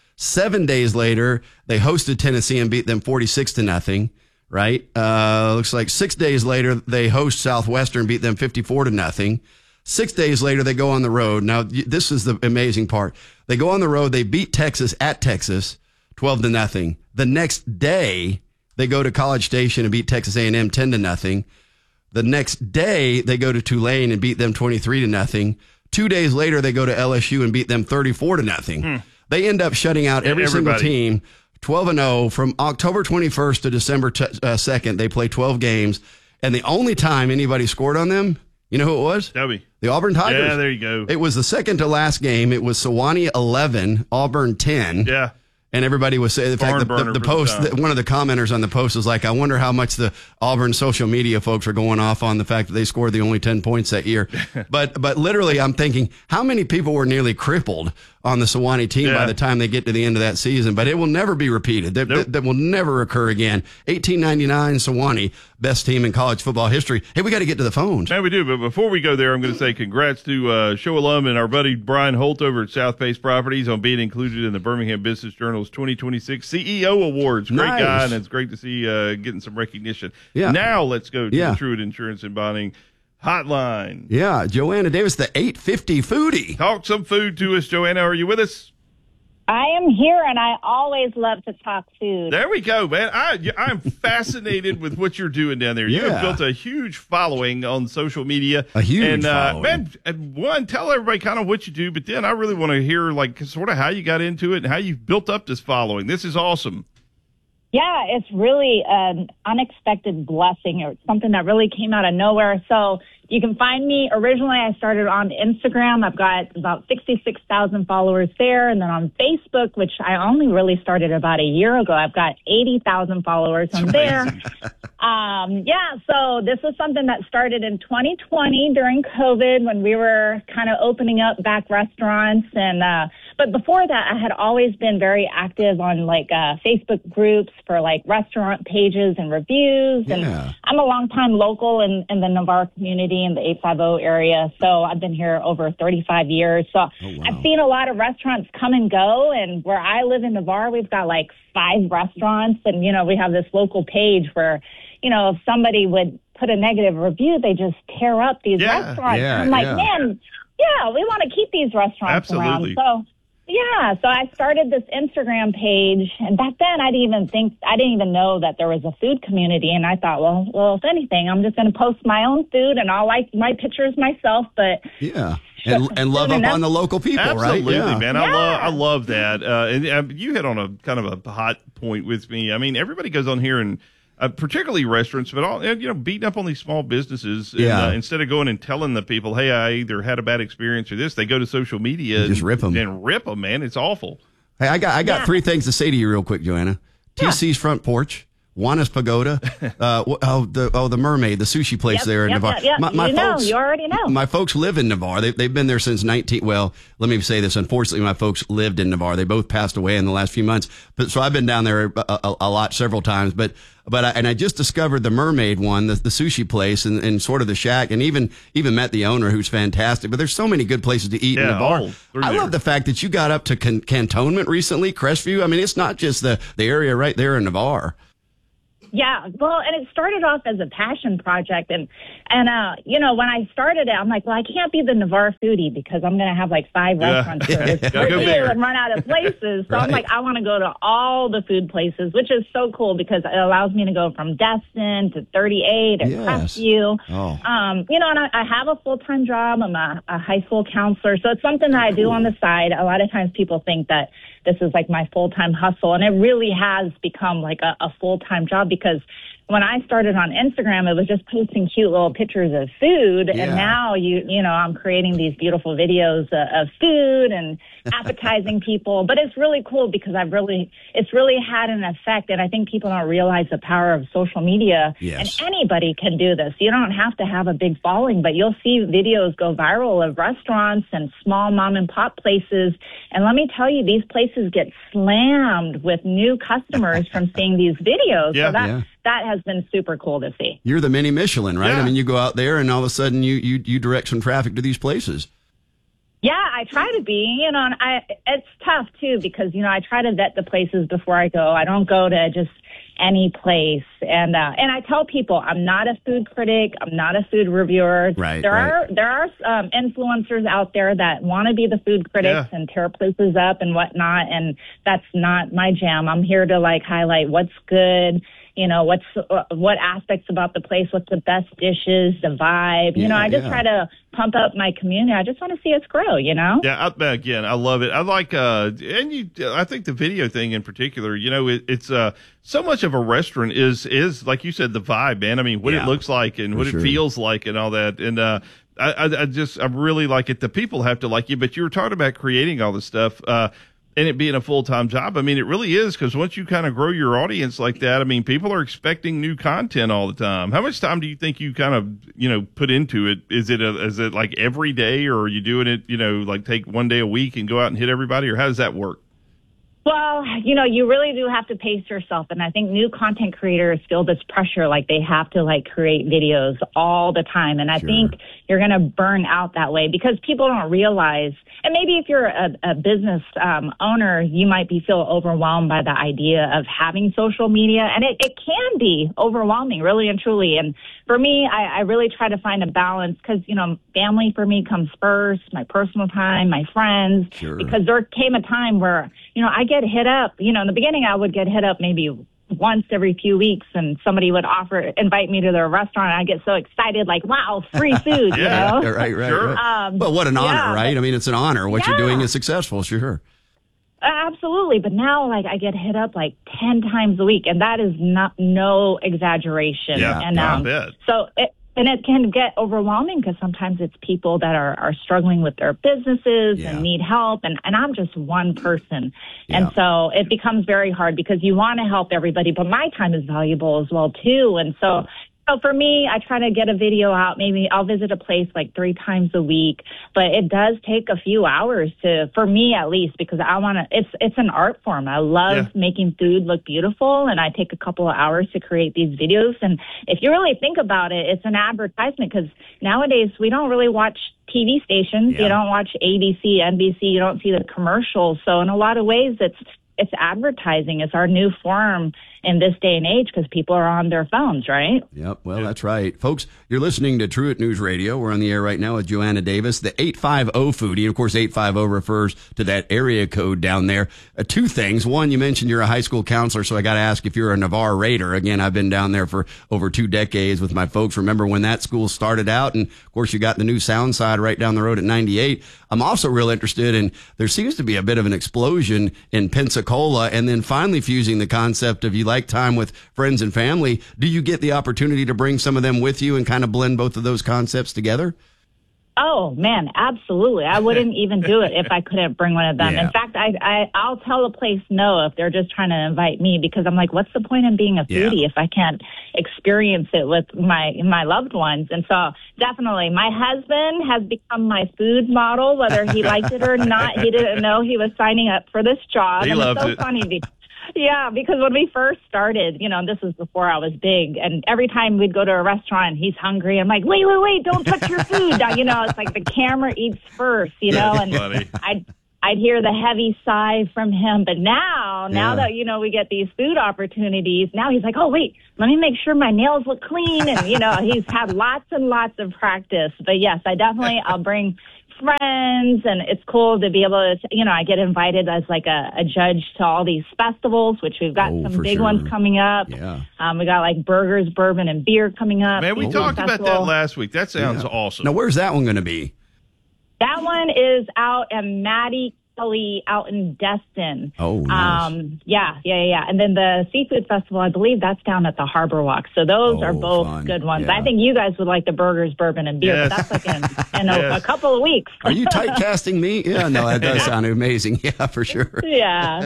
Seven days later, they hosted Tennessee and beat them forty-six to nothing. Right? Uh, looks like six days later, they host Southwestern, beat them fifty-four to nothing. Six days later, they go on the road. Now, this is the amazing part. They go on the road. They beat Texas at Texas, twelve to nothing. The next day, they go to College Station and beat Texas A and M ten to nothing. The next day, they go to Tulane and beat them twenty-three to nothing. Two days later, they go to L S U and beat them thirty-four to nothing. Hmm. They end up shutting out every Everybody. single team. twelve and oh from October twenty-first to December second. They play twelve games. And the only time anybody scored on them, you know who it was? Tell me. The Auburn Tigers. Yeah, there you go. It was the second to last game. It was Sewanee eleven, Auburn ten. Yeah. And everybody was saying, in fact, the, the, Barn the burner post, for the the, one of the commenters on the post was like, I wonder how much the Auburn social media folks are going off on the fact that they scored the only ten points that year. but but literally, I'm thinking, how many people were nearly crippled on the Sewanee team Yeah. by the time they get to the end of that season? But it will never be repeated. That, Nope. that, that will never occur again. eighteen ninety-nine Sewanee, best team in college football history. Hey, we got to get to the phones. Yeah, we do. But before we go there, I'm going to say congrats to uh, show alum and our buddy Brian Holt over at South Pace Properties on being included in the Birmingham Business Journal's twenty twenty-six C E O Awards. Great Nice. guy, and it's great to see uh, getting some recognition. Yeah. Now let's go to Yeah. the Truett Insurance and Bonding Hotline. Yeah, Joanna Davis, the eight fifty foodie. Talk some food to us, Joanna. Are you with us? I am here, and I always love to talk food. There we go, man. I, I'm fascinated with what you're doing down there. You Yeah. have built a huge following on social media. A huge and, uh, following. Man, and one, tell everybody kind of what you do, but then I really want to hear, like, sort of how you got into it and how you've built up this following. This is awesome. Yeah, it's really an unexpected blessing, or something that really came out of nowhere. So you can find me. Originally, I started on Instagram. I've got about sixty-six thousand followers there. And then on Facebook, which I only really started about a year ago, I've got eighty thousand followers on there. Um, yeah, so this was something that started in twenty twenty during COVID, when we were kind of opening up back restaurants. And uh, but before that, I had always been very active on like uh, Facebook groups for like restaurant pages and reviews. And Yeah. I'm a longtime local in, in the Navarre community in the eight fifty area. So I've been here over thirty-five years. So I've seen a lot of restaurants come and go. And where I live in Navarre, we've got like five restaurants. And, you know, we have this local page where, you know, if somebody would put a negative review, they just tear up these Yeah. restaurants. Yeah, I'm like, yeah. man, yeah, we want to keep these restaurants Absolutely. around. So Yeah, so I started this Instagram page, and back then I didn't even think, I didn't even know that there was a food community, and I thought, well, well, if anything, I'm just going to post my own food, and I'll like my pictures myself, but... Yeah, and, and love up on the local people, Absolutely, right? Absolutely, man. Yeah. I love I love that. Uh, and uh, you hit on a kind of a hot point with me. I mean, everybody goes on here and uh, particularly restaurants, but all you know, beating up on these small businesses. And, Yeah. uh, instead of going and telling the people, "Hey, I either had a bad experience or this," they go to social media and just rip 'em. and rip them. Man, it's awful. Hey, I got I got Yeah. three things to say to you real quick, Joanna. T C's Front Porch, Juana's Pagoda, uh, wh- oh the oh the Mermaid, the sushi place Yep, there in yep, Navarre. yep, yep. My, my You know, folks, you already know. My folks live in Navarre. They, they've been there since nineteen. Well, let me say this. Unfortunately, my folks lived in Navarre. They both passed away in the last few months. But so I've been down there a, a, a lot, several times. But but I, and I just discovered the Mermaid one, the, the sushi place, and, and sort of the shack, and even even met the owner, who's fantastic. But there's so many good places to eat in Yeah, Navarre. all through I there. love the fact that you got up to can, Cantonment recently, Crestview. I mean, it's not just the the area right there in Navarre. Yeah, well, and it started off as a passion project, and and uh, you know, when I started it, I'm like, well, I can't be the Navarre foodie because I'm going to have like five Yeah. restaurants Yeah, to gotta go review bigger. and run out of places. So I'm Right. like, I want to go to all the food places, which is so cool because it allows me to go from Destin to thirty-eight and Yes. Crestview. Oh. Um, you know, and I, I have a full time job. I'm a, a high school counselor, so it's something that I do on the side. A lot of times people think that this is like my full time hustle, and it really has become like a, a full time job because when I started on Instagram, it was just posting cute little pictures of food, Yeah. and now you you know I'm creating these beautiful videos uh, of food and appetizing people. But it's really cool because I've really it's really had an effect, and I think people don't realize the power of social media. Yes. And anybody can do this. You don't have to have a big following, but you'll see videos go viral of restaurants and small mom and pop places. And let me tell you, these places get slammed with new customers from seeing these videos. Yeah. So that Yeah. that has been super cool to see. You're the mini Michelin, right? Yeah. I mean, you go out there and all of a sudden you, you, you direct some traffic to these places. Yeah, I try to be, you know, and I, it's tough too because, you know, I try to vet the places before I go. I don't go to just any place. And, uh, and I tell people I'm not a food critic. I'm not a food reviewer. Right, There right. are, there are, um, influencers out there that want to be the food critics Yeah. and tear places up and whatnot. And that's not my jam. I'm here to like highlight what's good. You know, what's uh, what aspects about the place, what's the best dishes, the vibe. You Yeah, know, I just yeah. try to pump up my community. I just want to see us grow, you know? Yeah, I, again, I love it. I like, uh, and you, I think the video thing in particular, you know, it, it's, uh, so much of a restaurant is, is like you said, the vibe, man. I mean, what Yeah, it looks like and for what sure. it feels like and all that. And, uh, I, I, I just, I really like it. The people have to like you, but you were talking about creating all this stuff, uh, and it being a full-time job. I mean, it really is, because once you kind of grow your audience like that, I mean, people are expecting new content all the time. How much time do you think you kind of, you know, put into it? Is it, a, is it like every day, or are you doing it, you know, like take one day a week and go out and hit everybody, or how does that work? Well, you know, you really do have to pace yourself. And I think new content creators feel this pressure, like they have to like create videos all the time. And I Sure. think you're going to burn out that way because people don't realize, and maybe if you're a, a business um, owner, you might be feel overwhelmed by the idea of having social media. And it, it can be overwhelming, really and truly. And for me, I, I really try to find a balance because, you know, family for me comes first, my personal time, my friends, Sure. because there came a time where, you know, I get hit up, you know, in the beginning I would get hit up maybe once every few weeks and somebody would offer, invite me to their restaurant. And I get so excited, like, wow, free food, you Yeah, know? right, right, Sure. right. Um, Well, what an honor, yeah, right? I mean, it's an honor. What you're Yeah. doing is successful, sure. Absolutely. But now, like, I get hit up like ten times a week, and that is not no exaggeration. Yeah, and yeah, I um, bet. so it, and it can get overwhelming because sometimes it's people that are, are struggling with their businesses Yeah. and need help, and, and I'm just one person. Yeah. And so it becomes very hard because you want to help everybody, but my time is valuable as well, too. And so So for me, I try to get a video out. Maybe I'll visit a place like three times a week, but it does take a few hours to, for me at least, because I want to, it's, it's an art form. I love Yeah. making food look beautiful, and I take a couple of hours to create these videos. And if you really think about it, it's an advertisement because nowadays we don't really watch T V stations. Yeah. You don't watch A B C, N B C. You don't see the commercials. So in a lot of ways, it's, it's advertising. It's our new form in this day and age because people are on their phones, right? Yep. Well, that's right. Folks, you're listening to Truett News Radio. We're on the air right now with Joanna Davis, the eight five zero foodie. Of course, eight five zero refers to that area code down there. Uh, two things. One, you mentioned you're a high school counselor, so I got to ask if you're a Navarre Raider. Again, I've been down there for over two decades with my folks. Remember when that school started out? And, of course, you got the new Sound Side right down the road at ninety-eight. I'm also real interested in, there seems to be a bit of an explosion in Pensacola, and then finally fusing the concept of you like time with friends and family. Do you get the opportunity to bring some of them with you and kind of blend both of those concepts together? Oh, man, absolutely. I wouldn't even do it if I couldn't bring one of them. Yeah. In fact, I, I, I'll tell the place no if they're just trying to invite me, because I'm like, what's the point in being a foodie Yeah. if I can't experience it with my my loved ones? And so definitely, my husband has become my food model, whether he liked it or not. He didn't know he was signing up for this job. He and loves it's so it. funny because yeah, because when we first started, you know, this was before I was big, and every time we'd go to a restaurant, he's hungry. I'm like, wait, wait, wait, don't touch your food. You know, it's like the camera eats first, you know, and Funny. I'd, I'd hear the heavy sigh from him. But now, now Yeah. that, you know, we get these food opportunities, now he's like, oh, wait, let me make sure my nails look clean. And, you know, he's had lots and lots of practice. But yes, I definitely, I'll bring friends, and it's cool to be able to, you know, I get invited as like a, a judge to all these festivals, which we've got Oh, some for big sure. ones coming up. Yeah. Um, we got like burgers, bourbon, and beer coming up. Man, we Food talked about that festival. last week. That sounds Yeah. awesome. Now, where's that one going to be? That one is out at Maddie Kelly out in Destin. Oh, nice. Um, yeah, yeah, yeah. And then the Seafood Festival, I believe that's down at the Harbor Walk. So those Oh, are both fun. good ones. Yeah. I think you guys would like the burgers, bourbon, and beer, Yes. but that's like in, in a, Yes. a couple of weeks. Are you typecasting me? Yeah, no, that does sound amazing. Yeah, for sure. Yeah.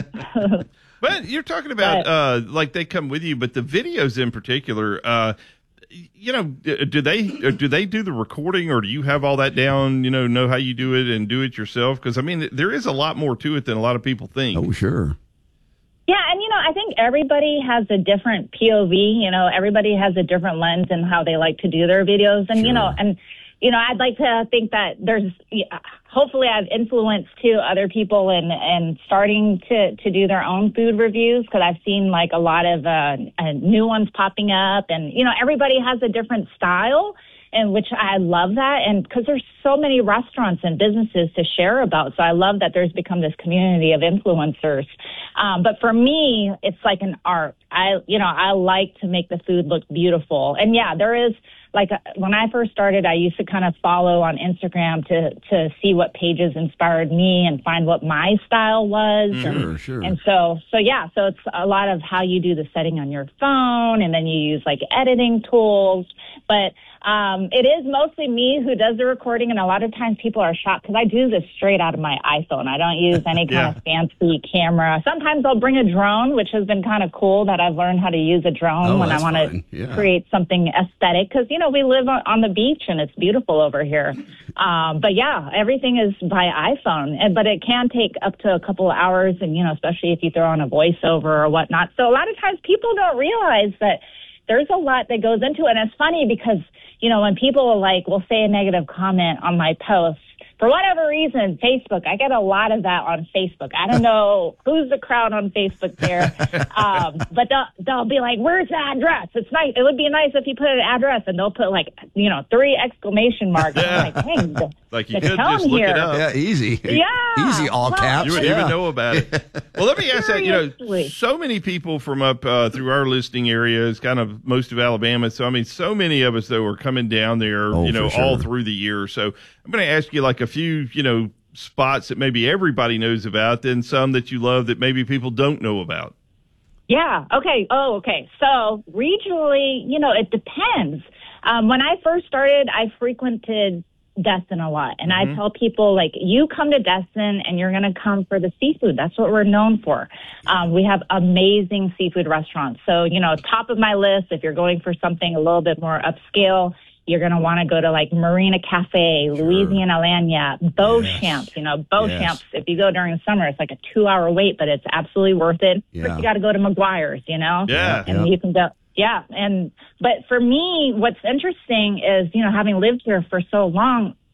But you're talking about But- uh, like they come with you, but the videos in particular, uh, you know, do they do they do the recording, or do you have all that down? You know, know how you do it and do it yourself? Because I mean, there is a lot more to it than a lot of people think. Oh, sure. Yeah, and you know, I think everybody has a different P O V. You know, everybody has a different lens in how they like to do their videos, and you know, and you know, I'd like to think that there's, hopefully, I've influenced too other people in and starting to to do their own food reviews, because I've seen like a lot of uh, uh, new ones popping up, and you know, everybody has a different style. And which I love that, and because there's so many restaurants and businesses to share about, so I love that there's become this community of influencers. Um, but for me, it's like an art. I, you know, I like to make the food look beautiful, and yeah, there is like a, when I first started, I used to kind of follow on Instagram to to see what pages inspired me and find what my style was. Sure, and, sure. And so, so yeah, so it's a lot of how you do the setting on your phone, and then you use like editing tools, but. Um, it is mostly me who does the recording, and a lot of times people are shocked because I do this straight out of my iPhone. I don't use any kind Yeah. of fancy camera. Sometimes I'll bring a drone, which has been kind of cool that I've learned how to use a drone Oh, when I that's want fun. to Yeah. create something aesthetic, because, you know, we live on, on the beach and it's beautiful over here. Um, but yeah, everything is by iPhone, and, but it can take up to a couple of hours, and, you know, especially if you throw on a voiceover or whatnot. So a lot of times people don't realize that there's a lot that goes into it. And it's funny because, you know, when people like will say a negative comment on my posts, for whatever reason, Facebook, I get a lot of that on Facebook. I don't know who's the crowd on Facebook there. Um, but they'll, they'll be like, where's the address? It's nice. It would be nice if you put an address, and they'll put like, you know, three exclamation marks. Yeah. I'm like, dang, the, Like you the could tone just look here. it up. Yeah, easy. Yeah. Easy, all Well, caps. You wouldn't yeah. even know about it. Well, let me ask that. You know, Seriously. so many people from up uh, through our listing areas, kind of most of Alabama. So, I mean, so many of us, though, are coming down there, Oh, you know, for sure. all through the year. So I'm going to ask you like a few, you know, spots that maybe everybody knows about, then some that you love that maybe people don't know about. Yeah. Okay. Oh, okay. So regionally, you know, it depends. Um, when I first started, I frequented Destin a lot. And Mm-hmm. I tell people, like, you come to Destin and you're going to come for the seafood. That's what we're known for. Um, we have amazing seafood restaurants. So, you know, top of my list, if you're going for something a little bit more upscale, you're going to want to go to like Marina Cafe, Sure. Louisiana Lanyard, Beauchamp. Yes. You know, Beauchamp, Yes. if you go during the summer, it's like a two hour wait, but it's absolutely worth it. Yeah. First, you got to go to McGuire's, you know? Yeah. And Yeah. you can go, yeah. And, but for me, what's interesting is, you know, having lived here for so long,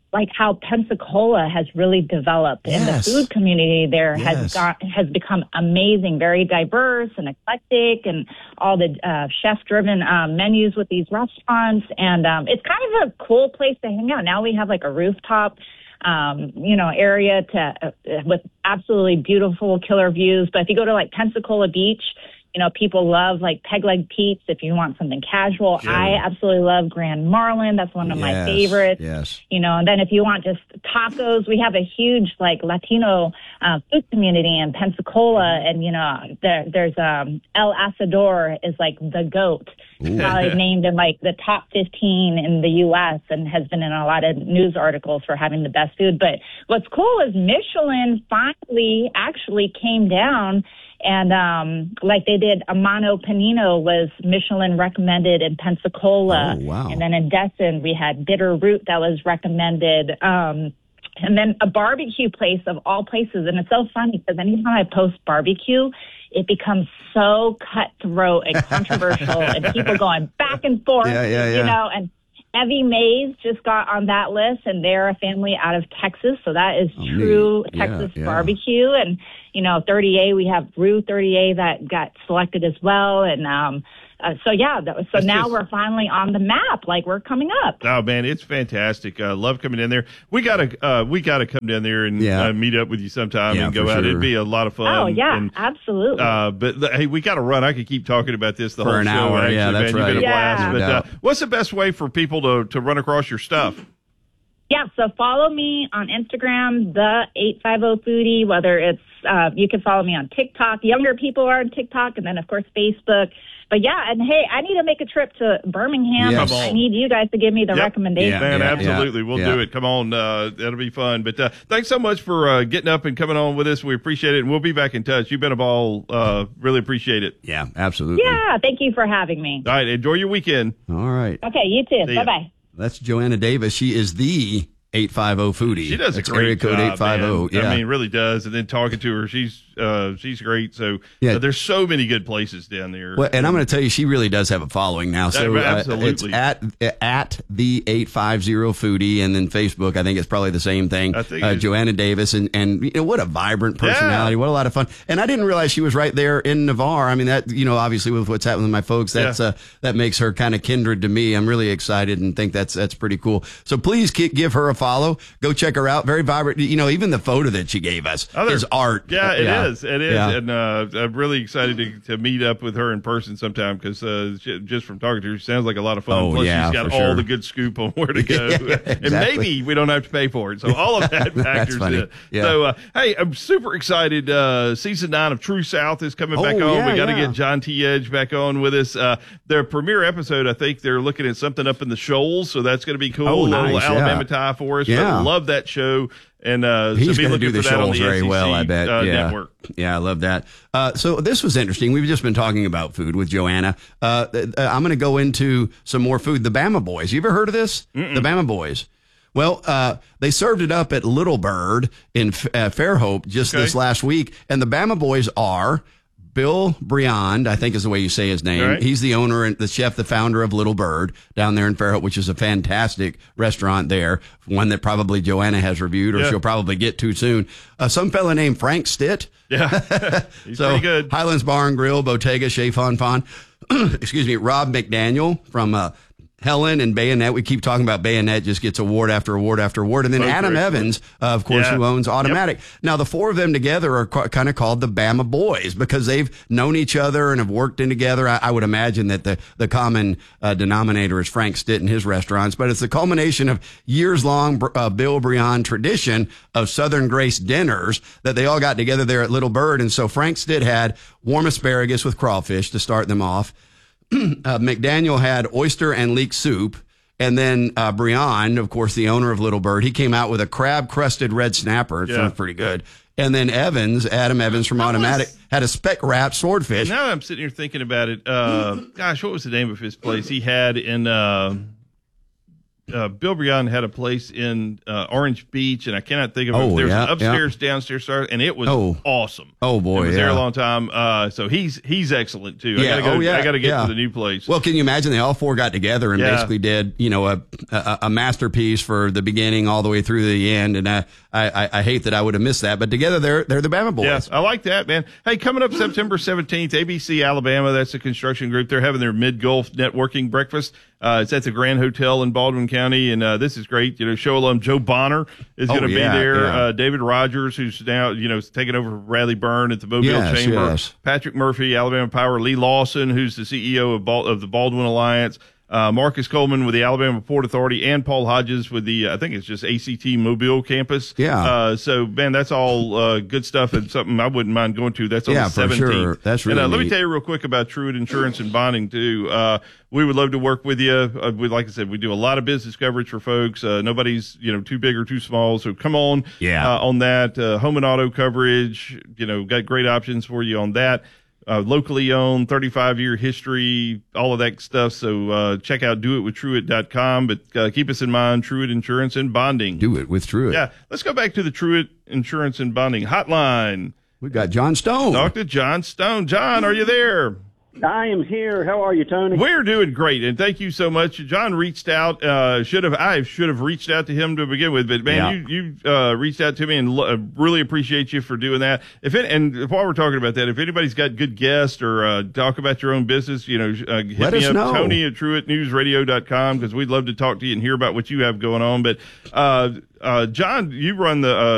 like how Pensacola has really developed, Yes. and the food community there Yes. has got has become amazing, very diverse and eclectic, and all the uh, chef-driven um, menus with these restaurants, and um, it's kind of a cool place to hang out. Now we have like a rooftop, um, you know, area to uh, with absolutely beautiful killer views. But if you go to like Pensacola Beach, you know, people love like Peg Leg Pete's if you want something casual. Sure. I absolutely love Grand Marlin. That's one of my Yes, favorites. Yes. You know, and then if you want just tacos, we have a huge like Latino uh, food community in Pensacola, and you know, there, there's um, El Asador is like the goat, probably named in like the top fifteen in the U S and has been in a lot of news articles for having the best food. But what's cool is Michelin finally actually came down. And um, like they did, Amano Panino was Michelin recommended in Pensacola. Oh, wow. And then in Destin, we had Bitter Root that was recommended. Um, and then a barbecue place of all places. And it's so funny because anytime I post barbecue, it becomes so cutthroat and controversial and people going back and forth, Yeah, yeah, yeah. you know, and Evie Mays just got on that list, and they're a family out of Texas, so that is Oh, true neat. Yeah, Texas yeah. barbecue. And you know, thirty A, we have Rue thirty A that got selected as well, and um, uh, so yeah, that was, so That's now just- we're finally on the map, like we're coming up. Oh man, it's fantastic. Uh, love coming in there. We gotta, uh, we gotta come down there and Yeah. uh, meet up with you sometime Yeah, and go for out. sure. It'd be a lot of fun. oh yeah, And, absolutely. uh, but the, hey, we got to run. I could keep talking about this the For whole an show. hour. Actually, Yeah, that's man. You've been a right. blast. Yeah. But No uh, doubt. what's the best way for people to to run across your stuff? Yeah, so follow me on Instagram, the eight five zero foodie, whether it's, uh, you can follow me on TikTok. Younger people are on TikTok, and then, of course, Facebook. But yeah, and hey, I need to make a trip to Birmingham. Yes. I need you guys to give me the Yep. recommendation. Yeah. Man, absolutely. We'll yeah. do it. Come on. Uh, that'll be fun. But uh, thanks so much for uh, getting up and coming on with us. We appreciate it. And we'll be back in touch. You've been a ball. Uh, really appreciate it. Yeah, absolutely. Yeah, thank you for having me. All right. Enjoy your weekend. All right. Okay, you too. See ya. Bye-bye. That's Joanna Davis. She is the eight five zero foodie. She does a That's great area code job, eight five zero. man. Yeah. I mean, really does. And then talking to her, she's uh, she's great. So Yeah. uh, there's so many good places down there. Well, and I'm going to tell you, she really does have a following now. So Yeah, uh, absolutely. it's at at the eight five zero foodie, and then Facebook. I think it's probably the same thing. I think uh, it's- Joanna Davis, and and you know what a vibrant personality. Yeah. What a lot of fun. And I didn't realize she was right there in Navarre. I mean, that you know, obviously with what's happening with my folks, that's Yeah. uh, that makes her kind of kindred to me. I'm really excited and think that's that's pretty cool. So please ki- give her a follow. Go check her out. Very vibrant. You know, even the photo that she gave us Other- is art. Yeah, it yeah. is. It is. Yeah. And uh, I'm really excited to, to meet up with her in person sometime because uh, she- just from talking to her, she sounds like a lot of fun. Oh, Plus, yeah, she's got for all sure. the good scoop on where to go. Yeah, And exactly. maybe we don't have to pay for it. So all of that That's factors funny. in. Yeah. So, uh, hey, I'm super excited. Uh, season nine of True South is coming back Oh, on. yeah, we got to yeah. get John T. Edge back on with us. Uh, their premiere episode, I think they're looking at something up in the Shoals, so that's going to be cool. Oh, a little nice, Alabama yeah. tie for us. Yeah. But love that show. And uh, He's so be going to looking do the for that on Shoals the very S E C, well, I bet. Uh, yeah. Network. Yeah, I love that. Uh, so this was interesting. We've just been talking about food with Joanna. Uh, uh, I'm going to go into some more food. The Bama Boys. You ever heard of this? Mm-mm. The Bama Boys. Well, uh, they served it up at Little Bird in uh, Fairhope just Okay. this last week. And the Bama Boys are Bill Briand, I think is the way you say his name. All right. He's the owner and the chef, the founder of Little Bird down there in Fairhope, which is a fantastic restaurant there. One that probably Joanna has reviewed or Yeah. she'll probably get to soon. Uh, some fella named Frank Stitt. Yeah, he's So pretty good. Highlands Bar and Grill, Bottega, Chez Fon Fon. Excuse me, Rob McDaniel from uh, Helen and Bayonet. We keep talking about Bayonet, just gets award after award after award. And then Both Adam are excellent. Evans, uh, of course, Yeah. who owns Automatic. Now, the four of them together are ca- kind of called the Bama Boys because they've known each other and have worked in together. I, I would imagine that the, the common uh, denominator is Frank Stitt and his restaurants, but it's the culmination of years-long uh, Bill Briand tradition of Southern Grace dinners that they all got together there at Little Bird. And so Frank Stitt had warm asparagus with crawfish to start them off. Uh, McDaniel had oyster and leek soup. And then uh, Briand, of course, the owner of Little Bird, he came out with a crab-crusted red snapper. It Yeah. sounds pretty good. And then Evans, Adam Evans from Automatic, had a speck-wrapped swordfish. Now I'm sitting here thinking about it. Uh, gosh, what was the name of his place? He had in uh, uh, Bill Brion had a place in uh, Orange Beach, and I cannot think of it. Oh, There's yeah, an upstairs, yeah. downstairs, and it was Oh. awesome. Oh boy, I was yeah. there a long time. Uh, so he's he's excellent too. I Yeah. gotta go, Oh, yeah. I got to get yeah. to the new place. Well, can you imagine? They all four got together and Yeah. basically did, you know, a, a a masterpiece for the beginning all the way through to the end. And I, I, I hate that I would have missed that, but together they're they're the Bama Boys. Yeah, I like that, man. Hey, coming up September seventeenth, A B C Alabama. That's a construction group. They're having their Mid Gulf networking breakfast. Uh, it's at the Grand Hotel in Baldwin County, and uh, this is great. You know, show alum Joe Bonner is Oh, going to yeah, be there. yeah. Uh, David Rogers, who's now you know taking over for Bradley Byrne at the Mobile Yes, Chamber. yes. Patrick Murphy, Alabama Power. Lee Lawson, who's the C E O of, Bal- of the Baldwin Alliance. Uh, Marcus Coleman with the Alabama Port Authority, and Paul Hodges with the, uh, I think it's just A C T Mobile campus. Yeah. Uh, so, man, that's all uh, good stuff and something I wouldn't mind going to. That's on Yeah, the for seventeenth. sure. That's really And uh, let me neat. tell you real quick about Truett Insurance and Bonding, too. Uh, we would love to work with you. Uh, we, like I said, we do a lot of business coverage for folks. Uh, nobody's, you know, too big or too small. So come on Yeah. uh, on that. Uh, home and auto coverage, you know, got great options for you on that. Uh, locally owned, thirty-five year history, all of that stuff. So uh, check out do it with truett dot com. But uh, keep us in mind, Truett Insurance and Bonding. Do it with Truett. Yeah, let's go back to the Truett Insurance and Bonding hotline. We've got John Stone. Talk to John Stone. John, are you there? I am here. How are you, Tony? We're doing great, and thank you so much. John reached out. Uh, should have I should have reached out to him to begin with, but man, Yeah. you you uh, reached out to me, and lo- really appreciate you for doing that. If it and while we're talking about that, if anybody's got good guests or uh, talk about your own business, you know, uh, hit Let me us up, know. Tony at truett news radio dot com, because we'd love to talk to you and hear about what you have going on. But uh, uh, John, you run the uh,